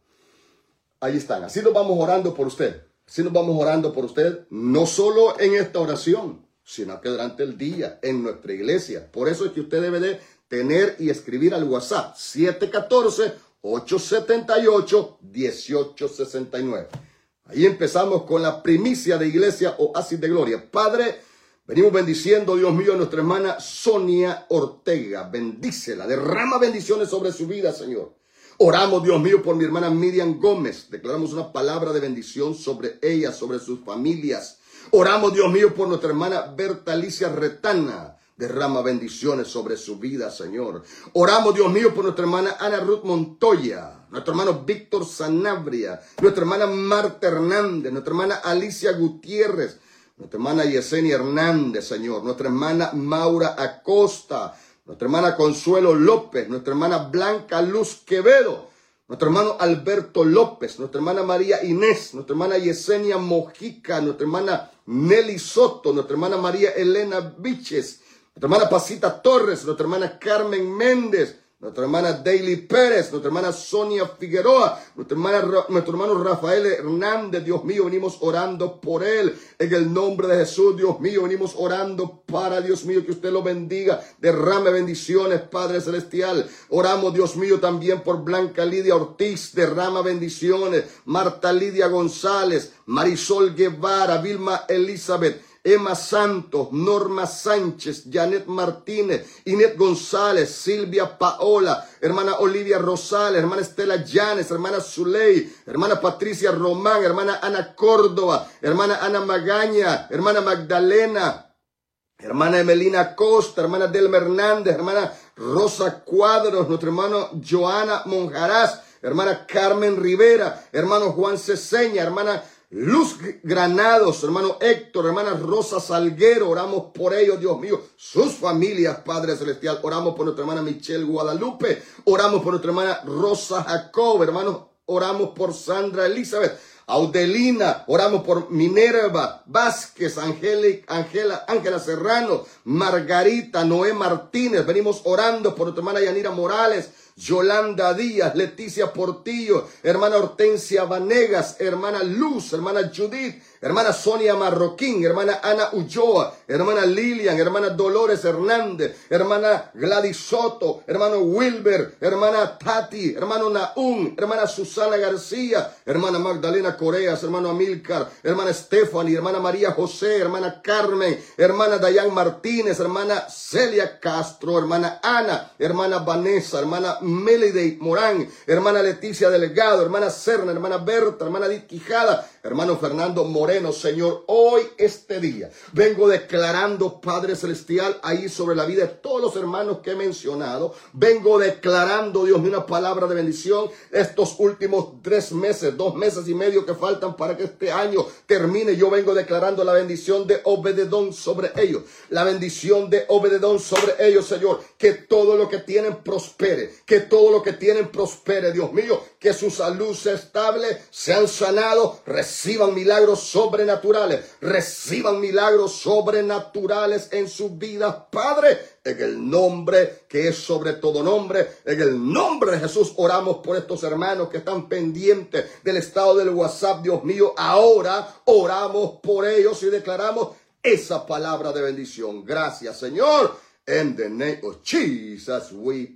[SPEAKER 1] Ahí están. Así nos vamos orando por usted. Así nos vamos orando por usted. No solo en esta oración, sino que durante el día en nuestra iglesia. Por eso es que usted debe de tener y escribir al WhatsApp siete uno cuatro, ocho siete ocho, uno ocho seis nueve. Ahí empezamos con la primicia de Iglesia Oasis de Gloria. Padre, venimos bendiciendo, Dios mío, a nuestra hermana Sonia Ortega. Bendícela, derrama bendiciones sobre su vida, Señor. Oramos, Dios mío, por mi hermana Miriam Gómez. Declaramos una palabra de bendición sobre ella, sobre sus familias. Oramos, Dios mío, por nuestra hermana Berta Alicia Retana. Derrama bendiciones sobre su vida, Señor. Oramos, Dios mío, por nuestra hermana Ana Ruth Montoya, nuestro hermano Víctor Sanabria, nuestra hermana Marta Hernández, nuestra hermana Alicia Gutiérrez, nuestra hermana Yesenia Hernández, Señor, nuestra hermana Maura Acosta, nuestra hermana Consuelo López, nuestra hermana Blanca Luz Quevedo, nuestro hermano Alberto López, nuestra hermana María Inés, nuestra hermana Yesenia Mojica, nuestra hermana Nelly Soto, nuestra hermana María Elena Viches, nuestra hermana Pasita Torres, nuestra hermana Carmen Méndez, nuestra hermana Daily Pérez, nuestra hermana Sonia Figueroa, nuestra hermana, nuestro hermano Rafael Hernández. Dios mío, venimos orando por él. En el nombre de Jesús, Dios mío, venimos orando para, Dios mío, que usted lo bendiga. Derrame bendiciones, Padre Celestial. Oramos, Dios mío, también por Blanca Lidia Ortiz. Derrama bendiciones. Marta Lidia González, Marisol Guevara, Vilma Elizabeth, Emma Santos, Norma Sánchez, Janet Martínez, Inet González, Silvia Paola, hermana Olivia Rosales, hermana Estela Llanes, hermana Zuley, hermana Patricia Román, hermana Ana Córdoba, hermana Ana Magaña, hermana Magdalena, hermana Emelina Costa, hermana Delma Hernández, hermana Rosa Cuadros, nuestro hermano Joana Monjaraz, hermana Carmen Rivera, hermano Juan Ceseña, hermana Luz Granados, hermano Héctor, hermana Rosa Salguero. Oramos por ellos, Dios mío, sus familias, Padre Celestial. Oramos por nuestra hermana Michelle Guadalupe. Oramos por nuestra hermana Rosa Jacob, hermanos. Oramos por Sandra Elizabeth Audelina. Oramos por Minerva Vázquez, Angélica, Ángela, Ángela Serrano, Margarita, Noé Martínez. Venimos orando por nuestra hermana Yanira Morales, Yolanda Díaz, Leticia Portillo, hermana Hortensia Vanegas, hermana Luz, hermana Judith, hermana Sonia Marroquín, hermana Ana Ulloa, hermana Lilian, hermana Dolores Hernández, hermana Gladys Soto, hermano Wilber, hermana Tati, hermano Naum, hermana Susana García, hermana Magdalena Coreas, hermano Amílcar, hermana Stephanie, hermana María José, hermana Carmen, hermana Dayan Martínez, hermana Celia Castro, hermana Ana, hermana Vanessa, hermana Melody Morán, hermana Leticia Delgado, hermana Serna, hermana Berta, hermana Edith Quijada, hermano Fernando Moreno. Señor, hoy, este día, vengo declarando, Padre Celestial, ahí sobre la vida de todos los hermanos que he mencionado. Vengo declarando, Dios mío, una palabra de bendición estos últimos tres meses, dos meses y medio que faltan para que este año termine. Yo vengo declarando la bendición de Obededón sobre ellos, la bendición de Obededón sobre ellos, Señor, que todo lo que tienen prospere, que todo lo que tienen prospere, Dios mío, que su salud sea estable, sean sanados, reciban milagros sobrenaturales, reciban milagros sobrenaturales en sus vidas, Padre, en el nombre que es sobre todo nombre, en el nombre de Jesús. Oramos por estos hermanos que están pendientes del estado del WhatsApp, Dios mío. Ahora oramos por ellos y declaramos esa palabra de bendición. Gracias, Señor. In the name of Jesus we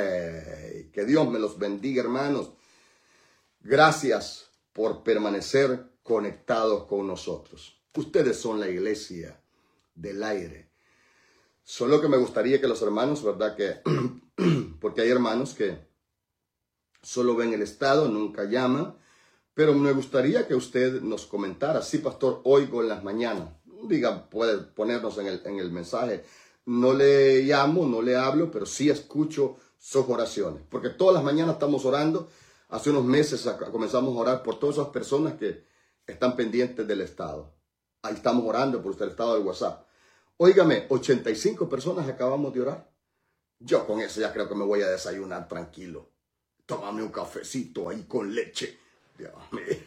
[SPEAKER 1] pray. Que Dios me los bendiga, hermanos. Gracias por permanecer conectados con nosotros. Ustedes son la iglesia del aire. Solo que me gustaría que los hermanos, ¿verdad? Que, porque hay hermanos que solo ven el estado, nunca llaman. Pero me gustaría que usted nos comentara. Sí, pastor, oigo en las mañanas. Diga, puede ponernos en el, en el mensaje. No le llamo, no le hablo, pero sí escucho sus oraciones. Porque todas las mañanas estamos orando. Hace unos meses comenzamos a orar por todas esas personas que están pendientes del estado. Ahí estamos orando por usted, el estado del WhatsApp. Óigame, ochenta y cinco personas acabamos de orar. Yo con eso ya creo que me voy a desayunar tranquilo. Tómame un cafecito ahí con leche. Dios mío.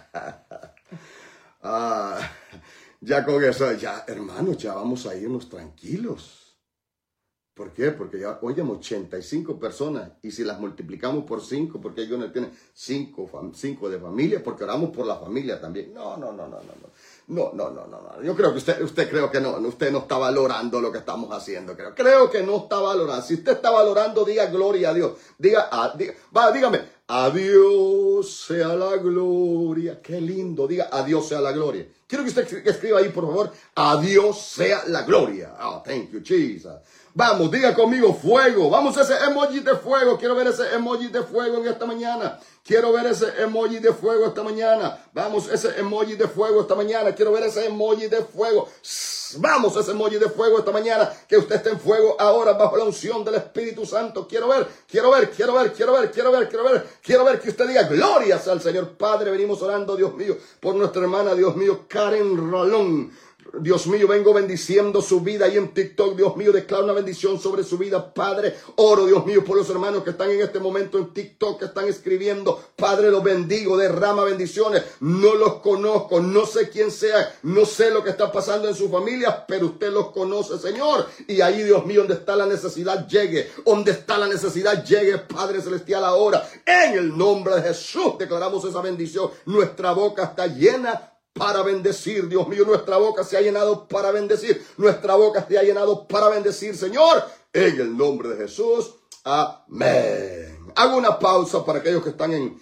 [SPEAKER 1] ah, ya con eso, ya hermanos, ya vamos a irnos tranquilos. ¿Por qué? Porque ya, oigan, ochenta y cinco personas, y si las multiplicamos por cinco, porque ellos no tienen cinco, cinco de familia, porque oramos por la familia también. No, no, no, no, no, no, no, no, no, no, no. Yo creo que usted, usted creo que no, usted no está valorando lo que estamos haciendo, creo. Creo que no está valorando. Si usted está valorando, diga gloria a Dios. Diga, a, diga va, dígame, a Dios sea la gloria. Qué lindo, diga, a Dios sea la gloria. Quiero que usted escriba ahí, por favor, a Dios sea la gloria. Oh, thank you, Jesus. Vamos, diga conmigo fuego. Vamos a ese emoji de fuego. Quiero ver ese emoji de fuego en esta mañana. Quiero ver ese emoji de fuego esta mañana. Vamos, ese emoji de fuego esta mañana. Quiero ver ese emoji de fuego. Vamos, ese emoji de fuego esta mañana. Que usted esté en fuego ahora bajo la unción del Espíritu Santo. Quiero ver, quiero ver, quiero ver, quiero ver, quiero ver, quiero ver. Quiero ver que usted diga glorias al Señor Padre. Venimos orando, Dios mío, por nuestra hermana, Dios mío, Karen Rolón. Dios mío, vengo bendiciendo su vida ahí en TikTok. Dios mío, declaro una bendición sobre su vida, Padre. Oro, Dios mío, por los hermanos que están en este momento en TikTok, que están escribiendo. Padre, los bendigo, derrama bendiciones. No los conozco, no sé quién sea, no sé lo que está pasando en su familia, pero usted los conoce, Señor. Y ahí, Dios mío, donde está la necesidad, llegue. Donde está la necesidad, llegue, Padre Celestial, ahora. En el nombre de Jesús declaramos esa bendición. Nuestra boca está llena para bendecir, Dios mío, nuestra boca se ha llenado para bendecir, nuestra boca se ha llenado para bendecir, Señor, en el nombre de Jesús, amén. Hago una pausa para aquellos que están en,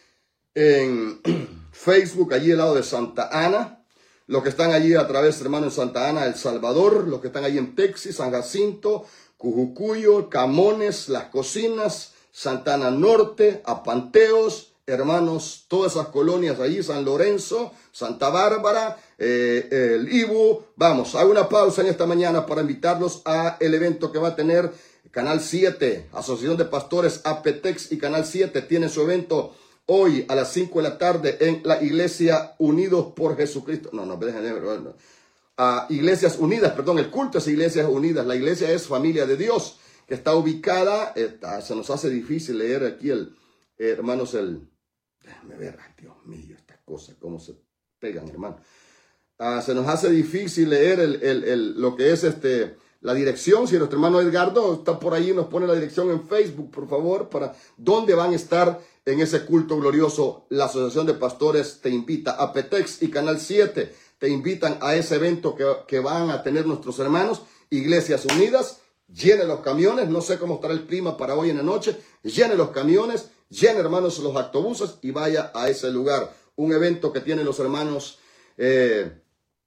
[SPEAKER 1] en Facebook, allí al lado de Santa Ana, los que están allí a través, hermano, en Santa Ana, El Salvador, los que están allí en Texas, San Jacinto, Cujucuyo, Camones, Las Cocinas, Santa Ana Norte, Apanteos, hermanos, todas esas colonias allí, San Lorenzo, Santa Bárbara, eh, el Ibu. Vamos, hago una pausa en esta mañana para invitarlos a el evento que va a tener Canal siete, Asociación de Pastores Apetex y Canal siete. Tiene su evento hoy a las cinco de la tarde en la Iglesia Unidos por Jesucristo. No, no, déjenme ver. No. Uh, Iglesias Unidas, perdón, el culto es Iglesias Unidas. La iglesia es Familia de Dios, que está ubicada, está, se nos hace difícil leer aquí el, eh, hermanos, el... Déjame ver, ay, Dios mío, estas cosas, cómo se pegan, hermano. Uh, se nos hace difícil leer el, el, el, lo que es este, la dirección. Si nuestro hermano Edgardo está por ahí, nos pone la dirección en Facebook, por favor, para dónde van a estar en ese culto glorioso. La Asociación de Pastores te invita, a Apetex y Canal siete te invitan a ese evento que, que van a tener nuestros hermanos, Iglesias Unidas. Llene los camiones, no sé cómo estará el clima para hoy en la noche, llene los camiones, llene, hermanos, los autobuses y vaya a ese lugar. Un evento que tienen los hermanos, eh,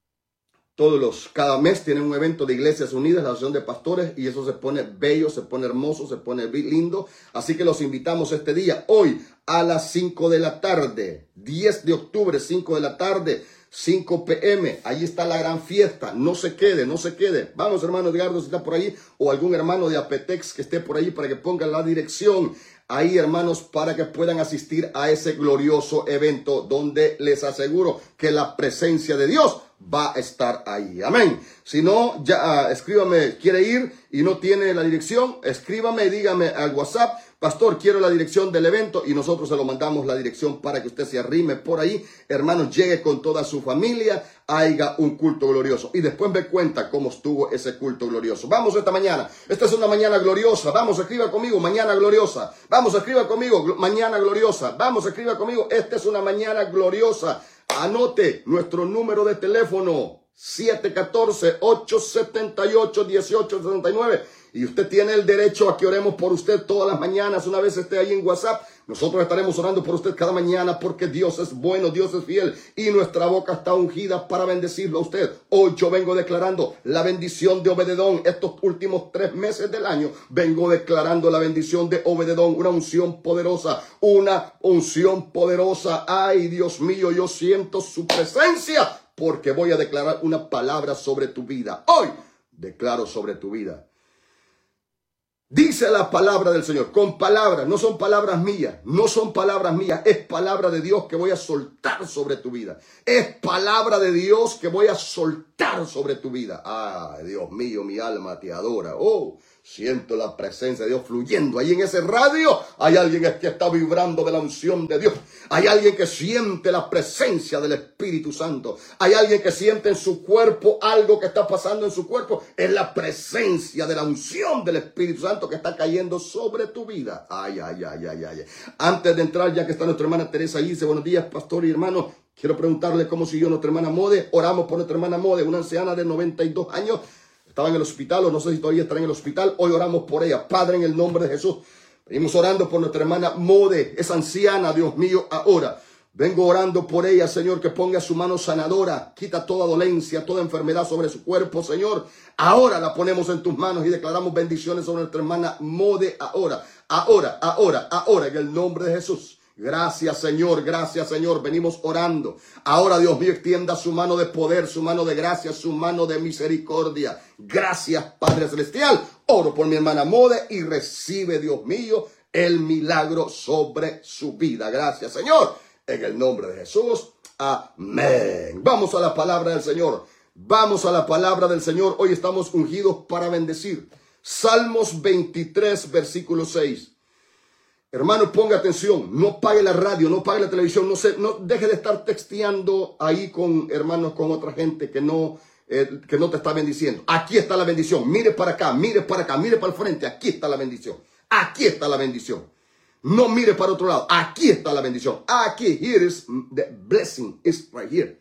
[SPEAKER 1] todos los, cada mes tienen un evento de Iglesias Unidas, la Asociación de Pastores, y eso se pone bello, se pone hermoso, se pone lindo. Así que los invitamos este día, hoy a las cinco de la tarde, diez de octubre, cinco de la tarde, cinco p m Ahí está la gran fiesta. No se quede, no se quede. Vamos, hermano Edgardo, si está por ahí, o algún hermano de Apetex que esté por ahí para que pongan la dirección ahí, hermanos, para que puedan asistir a ese glorioso evento donde les aseguro que la presencia de Dios va a estar ahí. Amén. Si no, ya uh, escríbame, quiere ir y no tiene la dirección, escríbame y dígame al WhatsApp: pastor, quiero la dirección del evento, y nosotros se lo mandamos la dirección para que usted se arrime por ahí, hermanos, llegue con toda su familia, haya un culto glorioso. Y después me cuenta cómo estuvo ese culto glorioso. Vamos esta mañana. Esta es una mañana gloriosa. Vamos, escriba conmigo, mañana gloriosa. Vamos, escriba conmigo, mañana gloriosa. Vamos, escriba conmigo, esta es una mañana gloriosa. Anote nuestro número de teléfono: siete uno cuatro, ocho siete ocho, uno ocho seis nueve. Y usted tiene el derecho a que oremos por usted todas las mañanas. Una vez esté ahí en WhatsApp, nosotros estaremos orando por usted cada mañana, porque Dios es bueno, Dios es fiel y nuestra boca está ungida para bendecirlo a usted. Hoy yo vengo declarando la bendición de Obededón. Estos últimos tres meses del año vengo declarando la bendición de Obededón, una unción poderosa, una unción poderosa. Ay, Dios mío, yo siento su presencia, porque voy a declarar una palabra sobre tu vida. Hoy declaro sobre tu vida. Dice la palabra del Señor, con palabras, no son palabras mías, no son palabras mías, es palabra de Dios que voy a soltar sobre tu vida. Es palabra de Dios que voy a soltar sobre tu vida. Ay, Dios mío, mi alma te adora. Oh, siento la presencia de Dios fluyendo. Ahí en ese radio hay alguien que está vibrando de la unción de Dios. Hay alguien que siente la presencia del Espíritu Santo. Hay alguien que siente en su cuerpo algo que está pasando en su cuerpo. Es la presencia de la unción del Espíritu Santo que está cayendo sobre tu vida. Ay, ay, ay, ay, ay. Antes de entrar, ya que está nuestra hermana Teresa ahí, dice, buenos días, pastor y hermano. Quiero preguntarle cómo siguió nuestra hermana Mode. Oramos por nuestra hermana Mode, una anciana de noventa y dos años. Estaba en el hospital, o no sé si todavía está en el hospital. Hoy oramos por ella. Padre, en el nombre de Jesús, venimos orando por nuestra hermana Mode, esa anciana, Dios mío, ahora. Vengo orando por ella, Señor, que ponga su mano sanadora. Quita toda dolencia, toda enfermedad sobre su cuerpo, Señor. Ahora la ponemos en tus manos y declaramos bendiciones sobre nuestra hermana Mode ahora. Ahora, ahora, ahora, en el nombre de Jesús. Gracias, Señor, gracias, Señor. Venimos orando. Ahora, Dios mío, extienda su mano de poder, su mano de gracia, su mano de misericordia. Gracias, Padre Celestial. Oro por mi hermana Mode y recibe, Dios mío, el milagro sobre su vida. Gracias, Señor. En el nombre de Jesús. Amén. Vamos a la palabra del Señor. Vamos a la palabra del Señor. Hoy estamos ungidos para bendecir. Salmos veintitrés, versículo seis. Hermano, ponga atención, no pague la radio, no pague la televisión, no, se, no deje de estar texteando ahí con hermanos, con otra gente que no, eh, que no te está bendiciendo. Aquí está la bendición, mire para acá, mire para acá, mire para el frente, aquí está la bendición, aquí está la bendición. No mire para otro lado, aquí está la bendición, aquí, here is the blessing, is right here.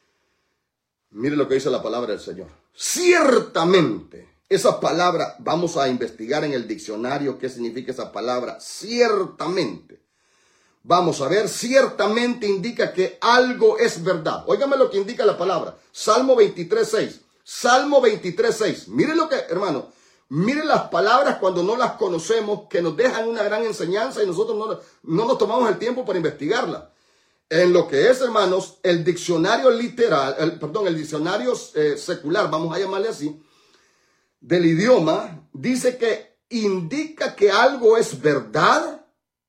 [SPEAKER 1] Mire lo que dice la palabra del Señor. Ciertamente. Esa palabra, vamos a investigar en el diccionario qué significa esa palabra. Ciertamente. Vamos a ver, ciertamente indica que algo es verdad. Óigame lo que indica la palabra. Salmo veintitrés, seis. Salmo veintitrés, seis. Mire lo que, hermano, mire las palabras cuando no las conocemos, que nos dejan una gran enseñanza y nosotros no, no nos tomamos el tiempo para investigarla. En lo que es, hermanos, el diccionario literal, el, perdón, el diccionario eh, secular, vamos a llamarle así, del idioma, dice que indica que algo es verdad,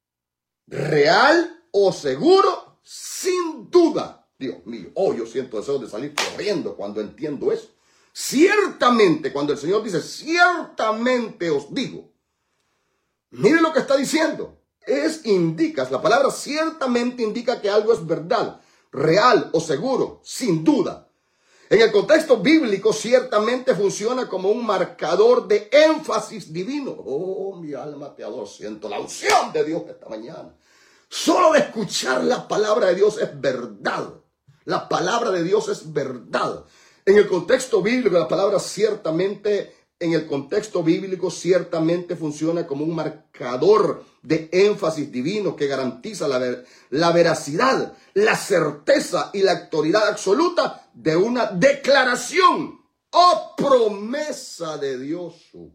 [SPEAKER 1] real o seguro, sin duda. Dios mío, oh, yo siento deseo de salir corriendo cuando entiendo eso. Ciertamente, cuando el Señor dice, ciertamente os digo, mire lo que está diciendo. Es, indicas, la palabra ciertamente indica que algo es verdad, real o seguro, sin duda. En el contexto bíblico, ciertamente funciona como un marcador de énfasis divino. Oh, mi alma te adoro, siento la unción de Dios esta mañana. Solo de escuchar la palabra de Dios es verdad. La palabra de Dios es verdad. En el contexto bíblico, la palabra ciertamente, en el contexto bíblico, ciertamente funciona como un marcador de énfasis divino que garantiza la, ver, la veracidad, la certeza y la autoridad absoluta de una declaración o promesa de Dios.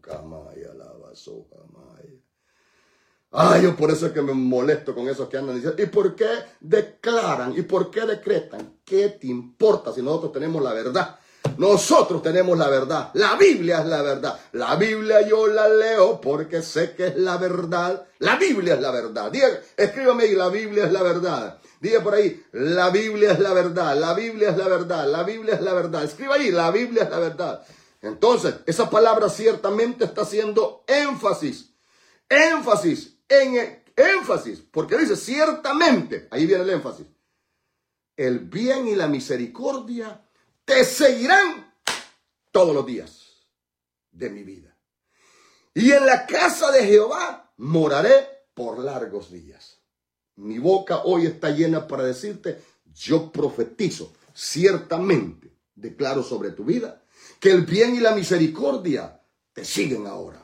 [SPEAKER 1] Ay, yo por eso es que me molesto con esos que andan diciendo, ¿y por qué declaran? ¿Y por qué decretan? ¿Qué te importa si nosotros tenemos la verdad? Nosotros tenemos la verdad. La Biblia es la verdad. La Biblia yo la leo porque sé que es la verdad. La Biblia es la verdad. Diga, escríbame ahí, la Biblia es la verdad. Diga por ahí, la Biblia es la verdad. La Biblia es la verdad. La Biblia es la verdad. Escriba ahí, la Biblia es la verdad. Entonces, esa palabra ciertamente está haciendo énfasis. Énfasis en énfasis. Porque dice ciertamente. Ahí viene el énfasis. El bien y la misericordia te seguirán todos los días de mi vida. Y en la casa de Jehová moraré por largos días. Mi boca hoy está llena para decirte, yo profetizo ciertamente declaro sobre tu vida que el bien y la misericordia te siguen ahora.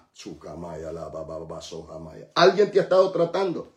[SPEAKER 1] Alguien te ha estado tratando.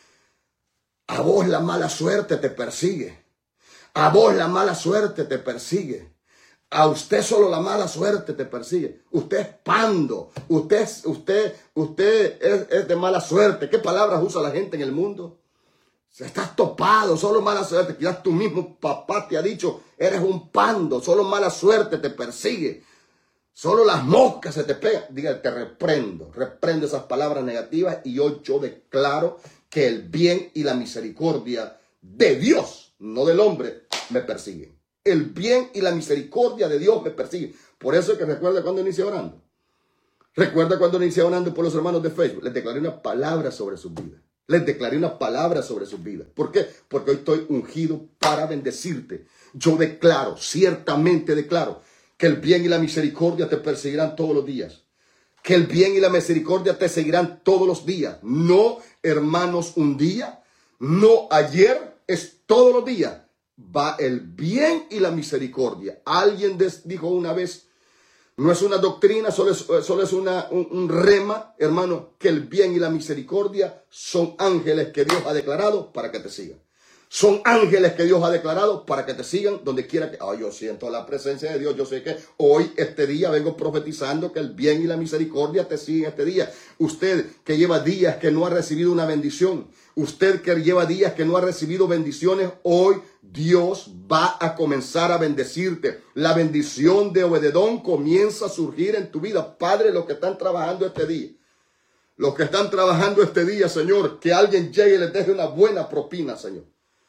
[SPEAKER 1] A vos la mala suerte te persigue. A vos la mala suerte te persigue. A usted solo la mala suerte te persigue. Usted es pando. Usted, usted, usted es, es de mala suerte. ¿Qué palabras usa la gente en el mundo? Estás topado, solo mala suerte. Quizás tu mismo papá te ha dicho, eres un pando, solo mala suerte te persigue. Solo las moscas se te pegan. Diga, te reprendo, reprendo esas palabras negativas y yo, yo declaro que el bien y la misericordia de Dios, no del hombre, me persiguen. El bien y la misericordia de Dios me persiguen. Por eso es que recuerda cuando inicié orando. Recuerda cuando inicié orando por los hermanos de Facebook. Les declaré una palabra sobre sus vidas. Les declaré una palabra sobre sus vidas. ¿Por qué? Porque hoy estoy ungido para bendecirte. Yo declaro, ciertamente declaro, que el bien y la misericordia te perseguirán todos los días. Que el bien y la misericordia te seguirán todos los días. No, hermanos, un día. No ayer, es todos los días. Va el bien y la misericordia. Alguien dijo una vez, no es una doctrina, solo es, solo es una, un, un rema, hermano, que el bien y la misericordia son ángeles que Dios ha declarado para que te sigan. Son ángeles que Dios ha declarado para que te sigan donde quiera que... Oh, yo siento la presencia de Dios. Yo sé que hoy, este día, vengo profetizando que el bien y la misericordia te siguen este día. Usted que lleva días que no ha recibido una bendición. Usted que lleva días que no ha recibido bendiciones. Hoy Dios va a comenzar a bendecirte. La bendición de Obededón comienza a surgir en tu vida. Padre, los que están trabajando este día. Los que están trabajando este día, Señor. Que alguien llegue y les deje una buena propina, Señor.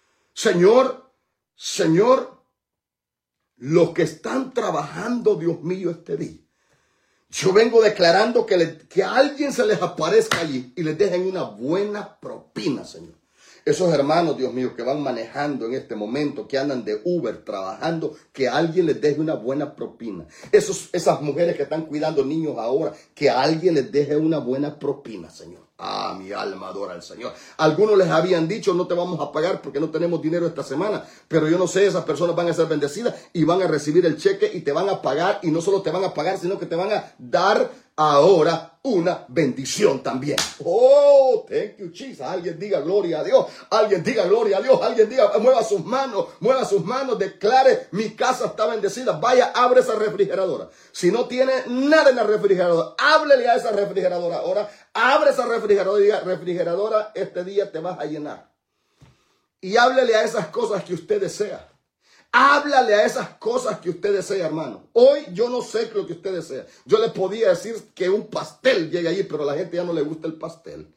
[SPEAKER 1] Señor, Señor, los que están trabajando, Dios mío, este día, yo vengo declarando que, le, que a alguien se les aparezca allí y les dejen una buena propina, Señor. Esos hermanos, Dios mío, que van manejando en este momento, que andan de Uber trabajando, que alguien les deje una buena propina. Esos, esas mujeres que están cuidando niños ahora, que alguien les deje una buena propina, Señor. Ah, mi alma adora al Señor. Algunos les habían dicho, no te vamos a pagar porque no tenemos dinero esta semana. Pero yo no sé, esas personas van a ser bendecidas y van a recibir el cheque y te van a pagar. Y no solo te van a pagar, sino que te van a dar ahora una bendición también. Oh, thank you, Jesus. Alguien diga gloria a Dios. Alguien diga gloria a Dios. Alguien diga, mueva sus manos, mueva sus manos, declare, mi casa está bendecida. Vaya, abre esa refrigeradora. Si no tiene nada en la refrigeradora, háblele a esa refrigeradora ahora. Abre esa refrigeradora y diga, refrigeradora, este día te vas a llenar. Y háblele a esas cosas que usted desea. Háblale a esas cosas que usted desea, hermano. Hoy yo no sé lo que usted desea. Yo le podía decir que un pastel llegue allí, pero a la gente ya no le gusta el pastel.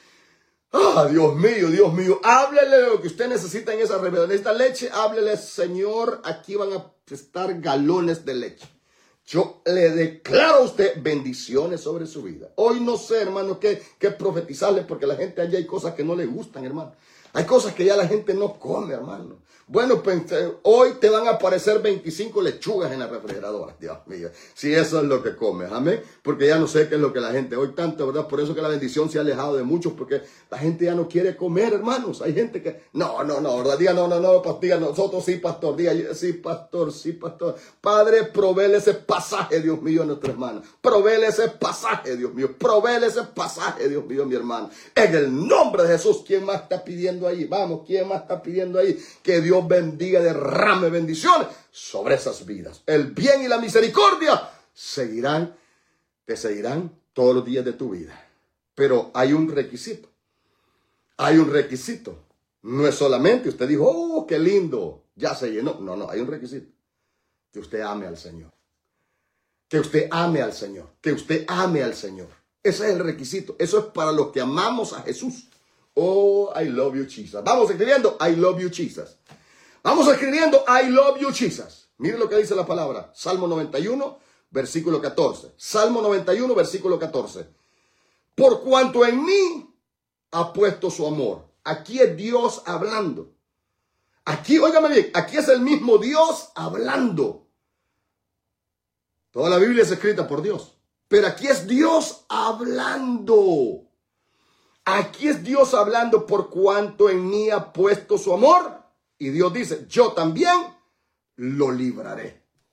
[SPEAKER 1] Ah, Dios mío, Dios mío. Háblele lo que usted necesita en esa refrigeradora. Necesita leche, háblele, Señor, aquí van a estar galones de leche. Yo le declaro a usted bendiciones sobre su vida. Hoy no sé, hermano, qué, qué profetizarle, porque a la gente allá hay cosas que no le gustan, hermano. Hay cosas que ya la gente no come, hermano. Bueno, pues hoy te van a aparecer veinticinco lechugas en la refrigeradora. Dios mío, si eso es lo que comes, amén. Porque ya no sé qué es lo que la gente hoy tanto, ¿verdad? Por eso que la bendición se ha alejado de muchos, porque la gente ya no quiere comer, hermanos. Hay gente que, no, no, no, ¿verdad? Diga, no, no, no, pastor, diga, nosotros sí, pastor. Diga, sí, pastor, sí, pastor. Padre, provéele ese pasaje, Dios mío, a nuestra hermana. Provéele ese pasaje, Dios mío. Provéele ese pasaje, Dios mío, mi hermano. En el nombre de Jesús, ¿quién más está pidiendo ahí? Vamos, ¿quién más está pidiendo ahí? Que Dios bendiga, derrame bendiciones sobre esas vidas. El bien y la misericordia seguirán, te seguirán todos los días de tu vida. Pero hay un requisito. Hay un requisito. No es solamente usted dijo, oh, qué lindo, ya se llenó. No, no, hay un requisito. Que usted ame al Señor. Que usted ame al Señor. Que usted ame al Señor. Ese es el requisito. Eso es para los que amamos a Jesús. Oh, I love you, Jesus. Vamos escribiendo, I love you, Jesus. Vamos escribiendo, I love you, Jesus. Mire lo que dice la palabra. Salmo noventa y uno, versículo catorce. Salmo noventa y uno, versículo catorce. Por cuanto en mí ha puesto su amor. Aquí es Dios hablando. Aquí, óigame bien, aquí es el mismo Dios hablando. Toda la Biblia es escrita por Dios. Pero aquí es Dios hablando. Aquí es Dios hablando por cuanto en mí ha puesto su amor. Y Dios dice, yo también lo libraré.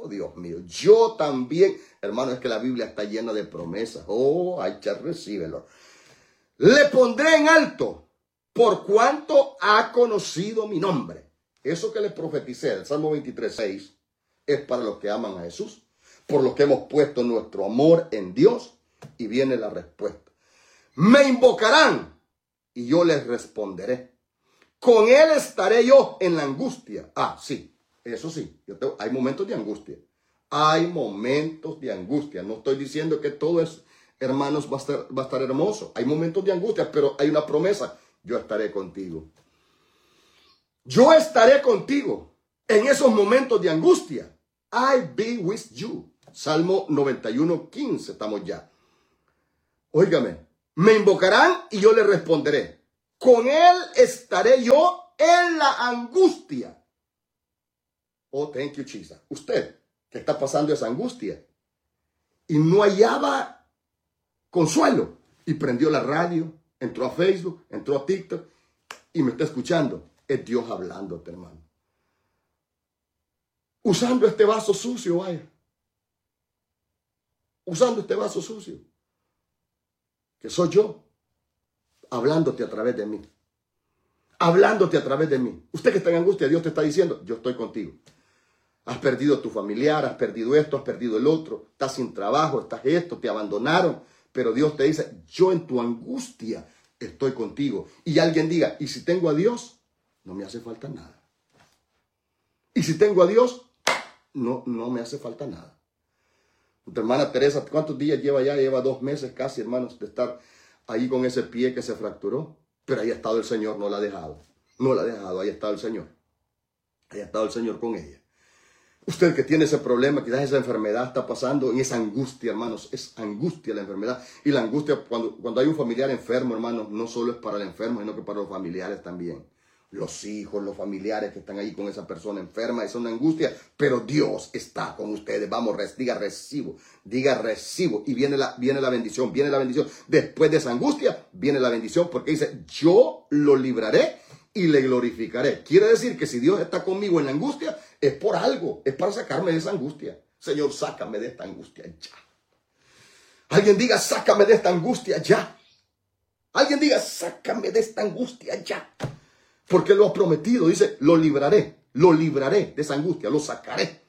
[SPEAKER 1] Oh, Dios mío, yo también, hermano, es que la Biblia está llena de promesas. Oh, hay que recíbelo. Le pondré en alto por cuanto ha conocido mi nombre. Eso que le profeticé, el Salmo veintitrés, seis, es para los que aman a Jesús, por los que hemos puesto nuestro amor en Dios. Y viene la respuesta. Me invocarán y yo les responderé. Con él estaré yo en la angustia. Ah, sí, eso sí, yo tengo, hay momentos de angustia. Hay momentos de angustia. No estoy diciendo que todo es, hermanos, va a estar, va a estar hermoso. Hay momentos de angustia, pero hay una promesa. Yo estaré contigo. Yo estaré contigo en esos momentos de angustia. I be with you. Salmo noventa y uno, quince, estamos ya. Óigame, me invocarán y yo le responderé. Con él estaré yo en la angustia. Oh, thank you, Jesus. Usted que está pasando esa angustia y no hallaba consuelo y prendió la radio, entró a Facebook, entró a TikTok y me está escuchando. Es Dios hablándote, hermano. Usando este vaso sucio, vaya. Usando este vaso sucio. Que soy yo. Hablándote a través de mí. Hablándote a través de mí. Usted que está en angustia, Dios te está diciendo, yo estoy contigo. Has perdido tu familiar, has perdido esto, has perdido el otro. Estás sin trabajo, estás esto, te abandonaron. Pero Dios te dice, yo en tu angustia estoy contigo. Y alguien diga, ¿y si tengo a Dios? No me hace falta nada. Y si tengo a Dios, no, no me hace falta nada. Tu hermana Teresa, ¿cuántos días lleva ya? Lleva dos meses casi, hermanos, de estar ahí con ese pie que se fracturó. Pero ahí ha estado el Señor, no la ha dejado. No la ha dejado, ahí ha estado el Señor. Ahí ha estado el Señor con ella. Usted que tiene ese problema, quizás esa enfermedad está pasando en esa angustia, hermanos. Es angustia la enfermedad. Y la angustia, cuando, cuando hay un familiar enfermo, hermanos, no solo es para el enfermo, sino que para los familiares también. Los hijos, los familiares que están ahí con esa persona enferma, es una angustia, pero Dios está con ustedes. Vamos, diga recibo, diga recibo. Y viene la, viene la bendición, viene la bendición. Después de esa angustia, viene la bendición, porque dice, yo lo libraré y le glorificaré. Quiere decir que si Dios está conmigo en la angustia, es por algo, es para sacarme de esa angustia. Señor, sácame de esta angustia ya. Alguien diga, sácame de esta angustia ya. Alguien diga, sácame de esta angustia ya. Porque lo ha prometido, dice, lo libraré, lo libraré de esa angustia, lo sacaré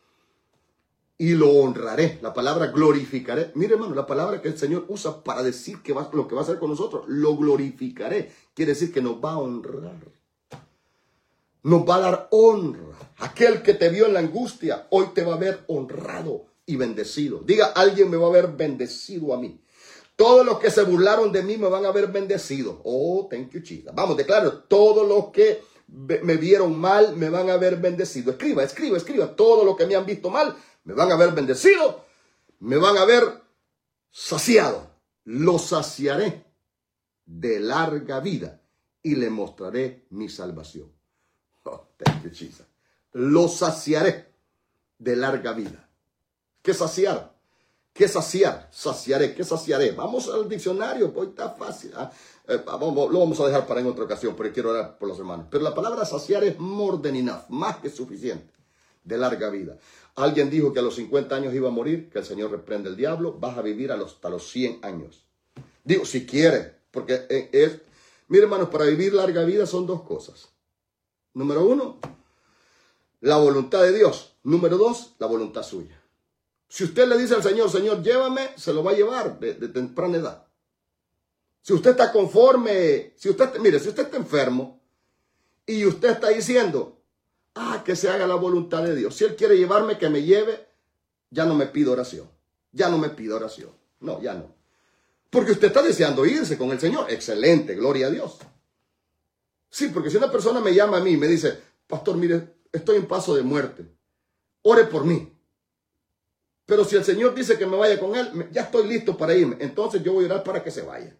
[SPEAKER 1] y lo honraré. La palabra glorificaré. Mire, hermano, la palabra que el Señor usa para decir que va, lo que va a hacer con nosotros, lo glorificaré. Quiere decir que nos va a honrar. Nos va a dar honra. Aquel que te vio en la angustia, hoy te va a ver honrado y bendecido. Diga, alguien me va a ver bendecido a mí. Todos los que se burlaron de mí me van a ver bendecido. Oh, thank you, Jesus. Vamos, declaro, todos los que me vieron mal me van a ver bendecido. Escriba, escriba, escriba. Todos los que me han visto mal me van a ver bendecido. Me van a ver saciado. Los saciaré de larga vida y le mostraré mi salvación. Oh, thank you, Jesus. Los saciaré de larga vida. ¿Qué saciar? ¿Qué saciar? Saciaré. ¿Qué saciaré? Vamos al diccionario, pues está fácil. ¿Ah? Eh, vamos, lo vamos a dejar para en otra ocasión, porque quiero orar por los hermanos. Pero la palabra saciar es more than enough, más que suficiente, de larga vida. Alguien dijo que a los cincuenta años iba a morir, que el Señor reprende el diablo, vas a vivir a los, hasta los cien años. Digo, si quiere, porque es... Mire, hermanos, para vivir larga vida son dos cosas. Número uno, la voluntad de Dios. Número dos, la voluntad suya. Si usted le dice al Señor, Señor, llévame, se lo va a llevar de, de temprana edad. Si usted está conforme, si usted, mire, si usted está enfermo y usted está diciendo, ah, que se haga la voluntad de Dios. Si Él quiere llevarme, que me lleve, ya no me pido oración. Ya no me pido oración. No, ya no. Porque usted está deseando irse con el Señor. Excelente, gloria a Dios. Sí, porque si una persona me llama a mí y me dice, pastor, mire, estoy en paso de muerte. Ore por mí. Pero si el Señor dice que me vaya con Él, ya estoy listo para irme. Entonces yo voy a orar para que se vaya.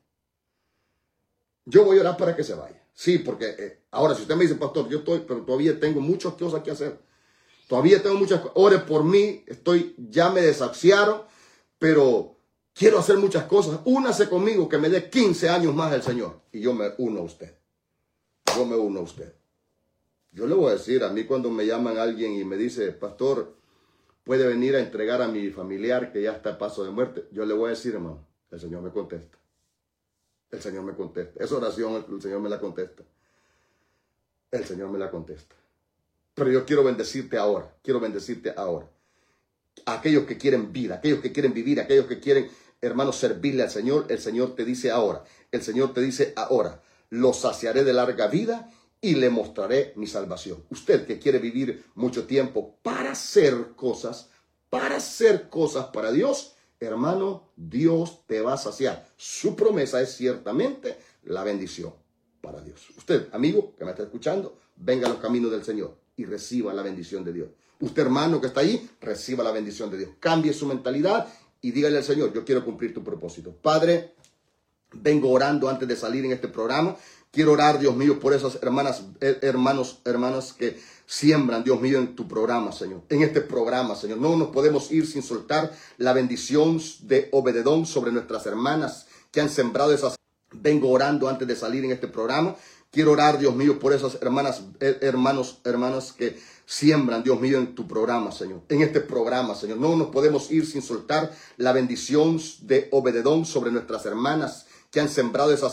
[SPEAKER 1] Yo voy a orar para que se vaya. Sí, porque eh, ahora si usted me dice, pastor, yo estoy, pero todavía tengo muchas cosas que hacer. Todavía tengo muchas cosas. Ore por mí, estoy, ya me desahuciaron, pero quiero hacer muchas cosas. Únase conmigo, que me dé quince años más el Señor. Y yo me uno a usted. Yo me uno a usted. Yo le voy a decir, a mí cuando me llaman a alguien y me dice, pastor, puede venir a entregar a mi familiar que ya está a paso de muerte. Yo le voy a decir, hermano, el Señor me contesta. El Señor me contesta. Esa oración el Señor me la contesta. El Señor me la contesta. Pero yo quiero bendecirte ahora. Quiero bendecirte ahora. Aquellos que quieren vida, aquellos que quieren vivir, aquellos que quieren, hermanos, servirle al Señor, el Señor te dice ahora. El Señor te dice ahora. Lo saciaré de larga vida y le mostraré mi salvación. Usted que quiere vivir mucho tiempo para hacer cosas, para hacer cosas para Dios, hermano, Dios te va a saciar. Su promesa es ciertamente la bendición para Dios. Usted, amigo que me está escuchando, venga a los caminos del Señor y reciba la bendición de Dios. Usted, hermano que está ahí, reciba la bendición de Dios. Cambie su mentalidad y dígale al Señor, yo quiero cumplir tu propósito. Padre, vengo orando antes de salir en este programa. Quiero orar, Dios mío, por esas hermanas, hermanos, hermanas que siembran, Dios mío, en tu programa, Señor. En este programa, Señor. No nos podemos ir sin soltar la bendición de Obededón sobre nuestras hermanas que han sembrado esas. Vengo orando antes de salir en este programa. Quiero orar, Dios mío, por esas hermanas, hermanos, hermanas que siembran, Dios mío, en tu programa, Señor. En este programa, Señor. No nos podemos ir sin soltar la bendición de Obededón sobre nuestras hermanas que han sembrado esas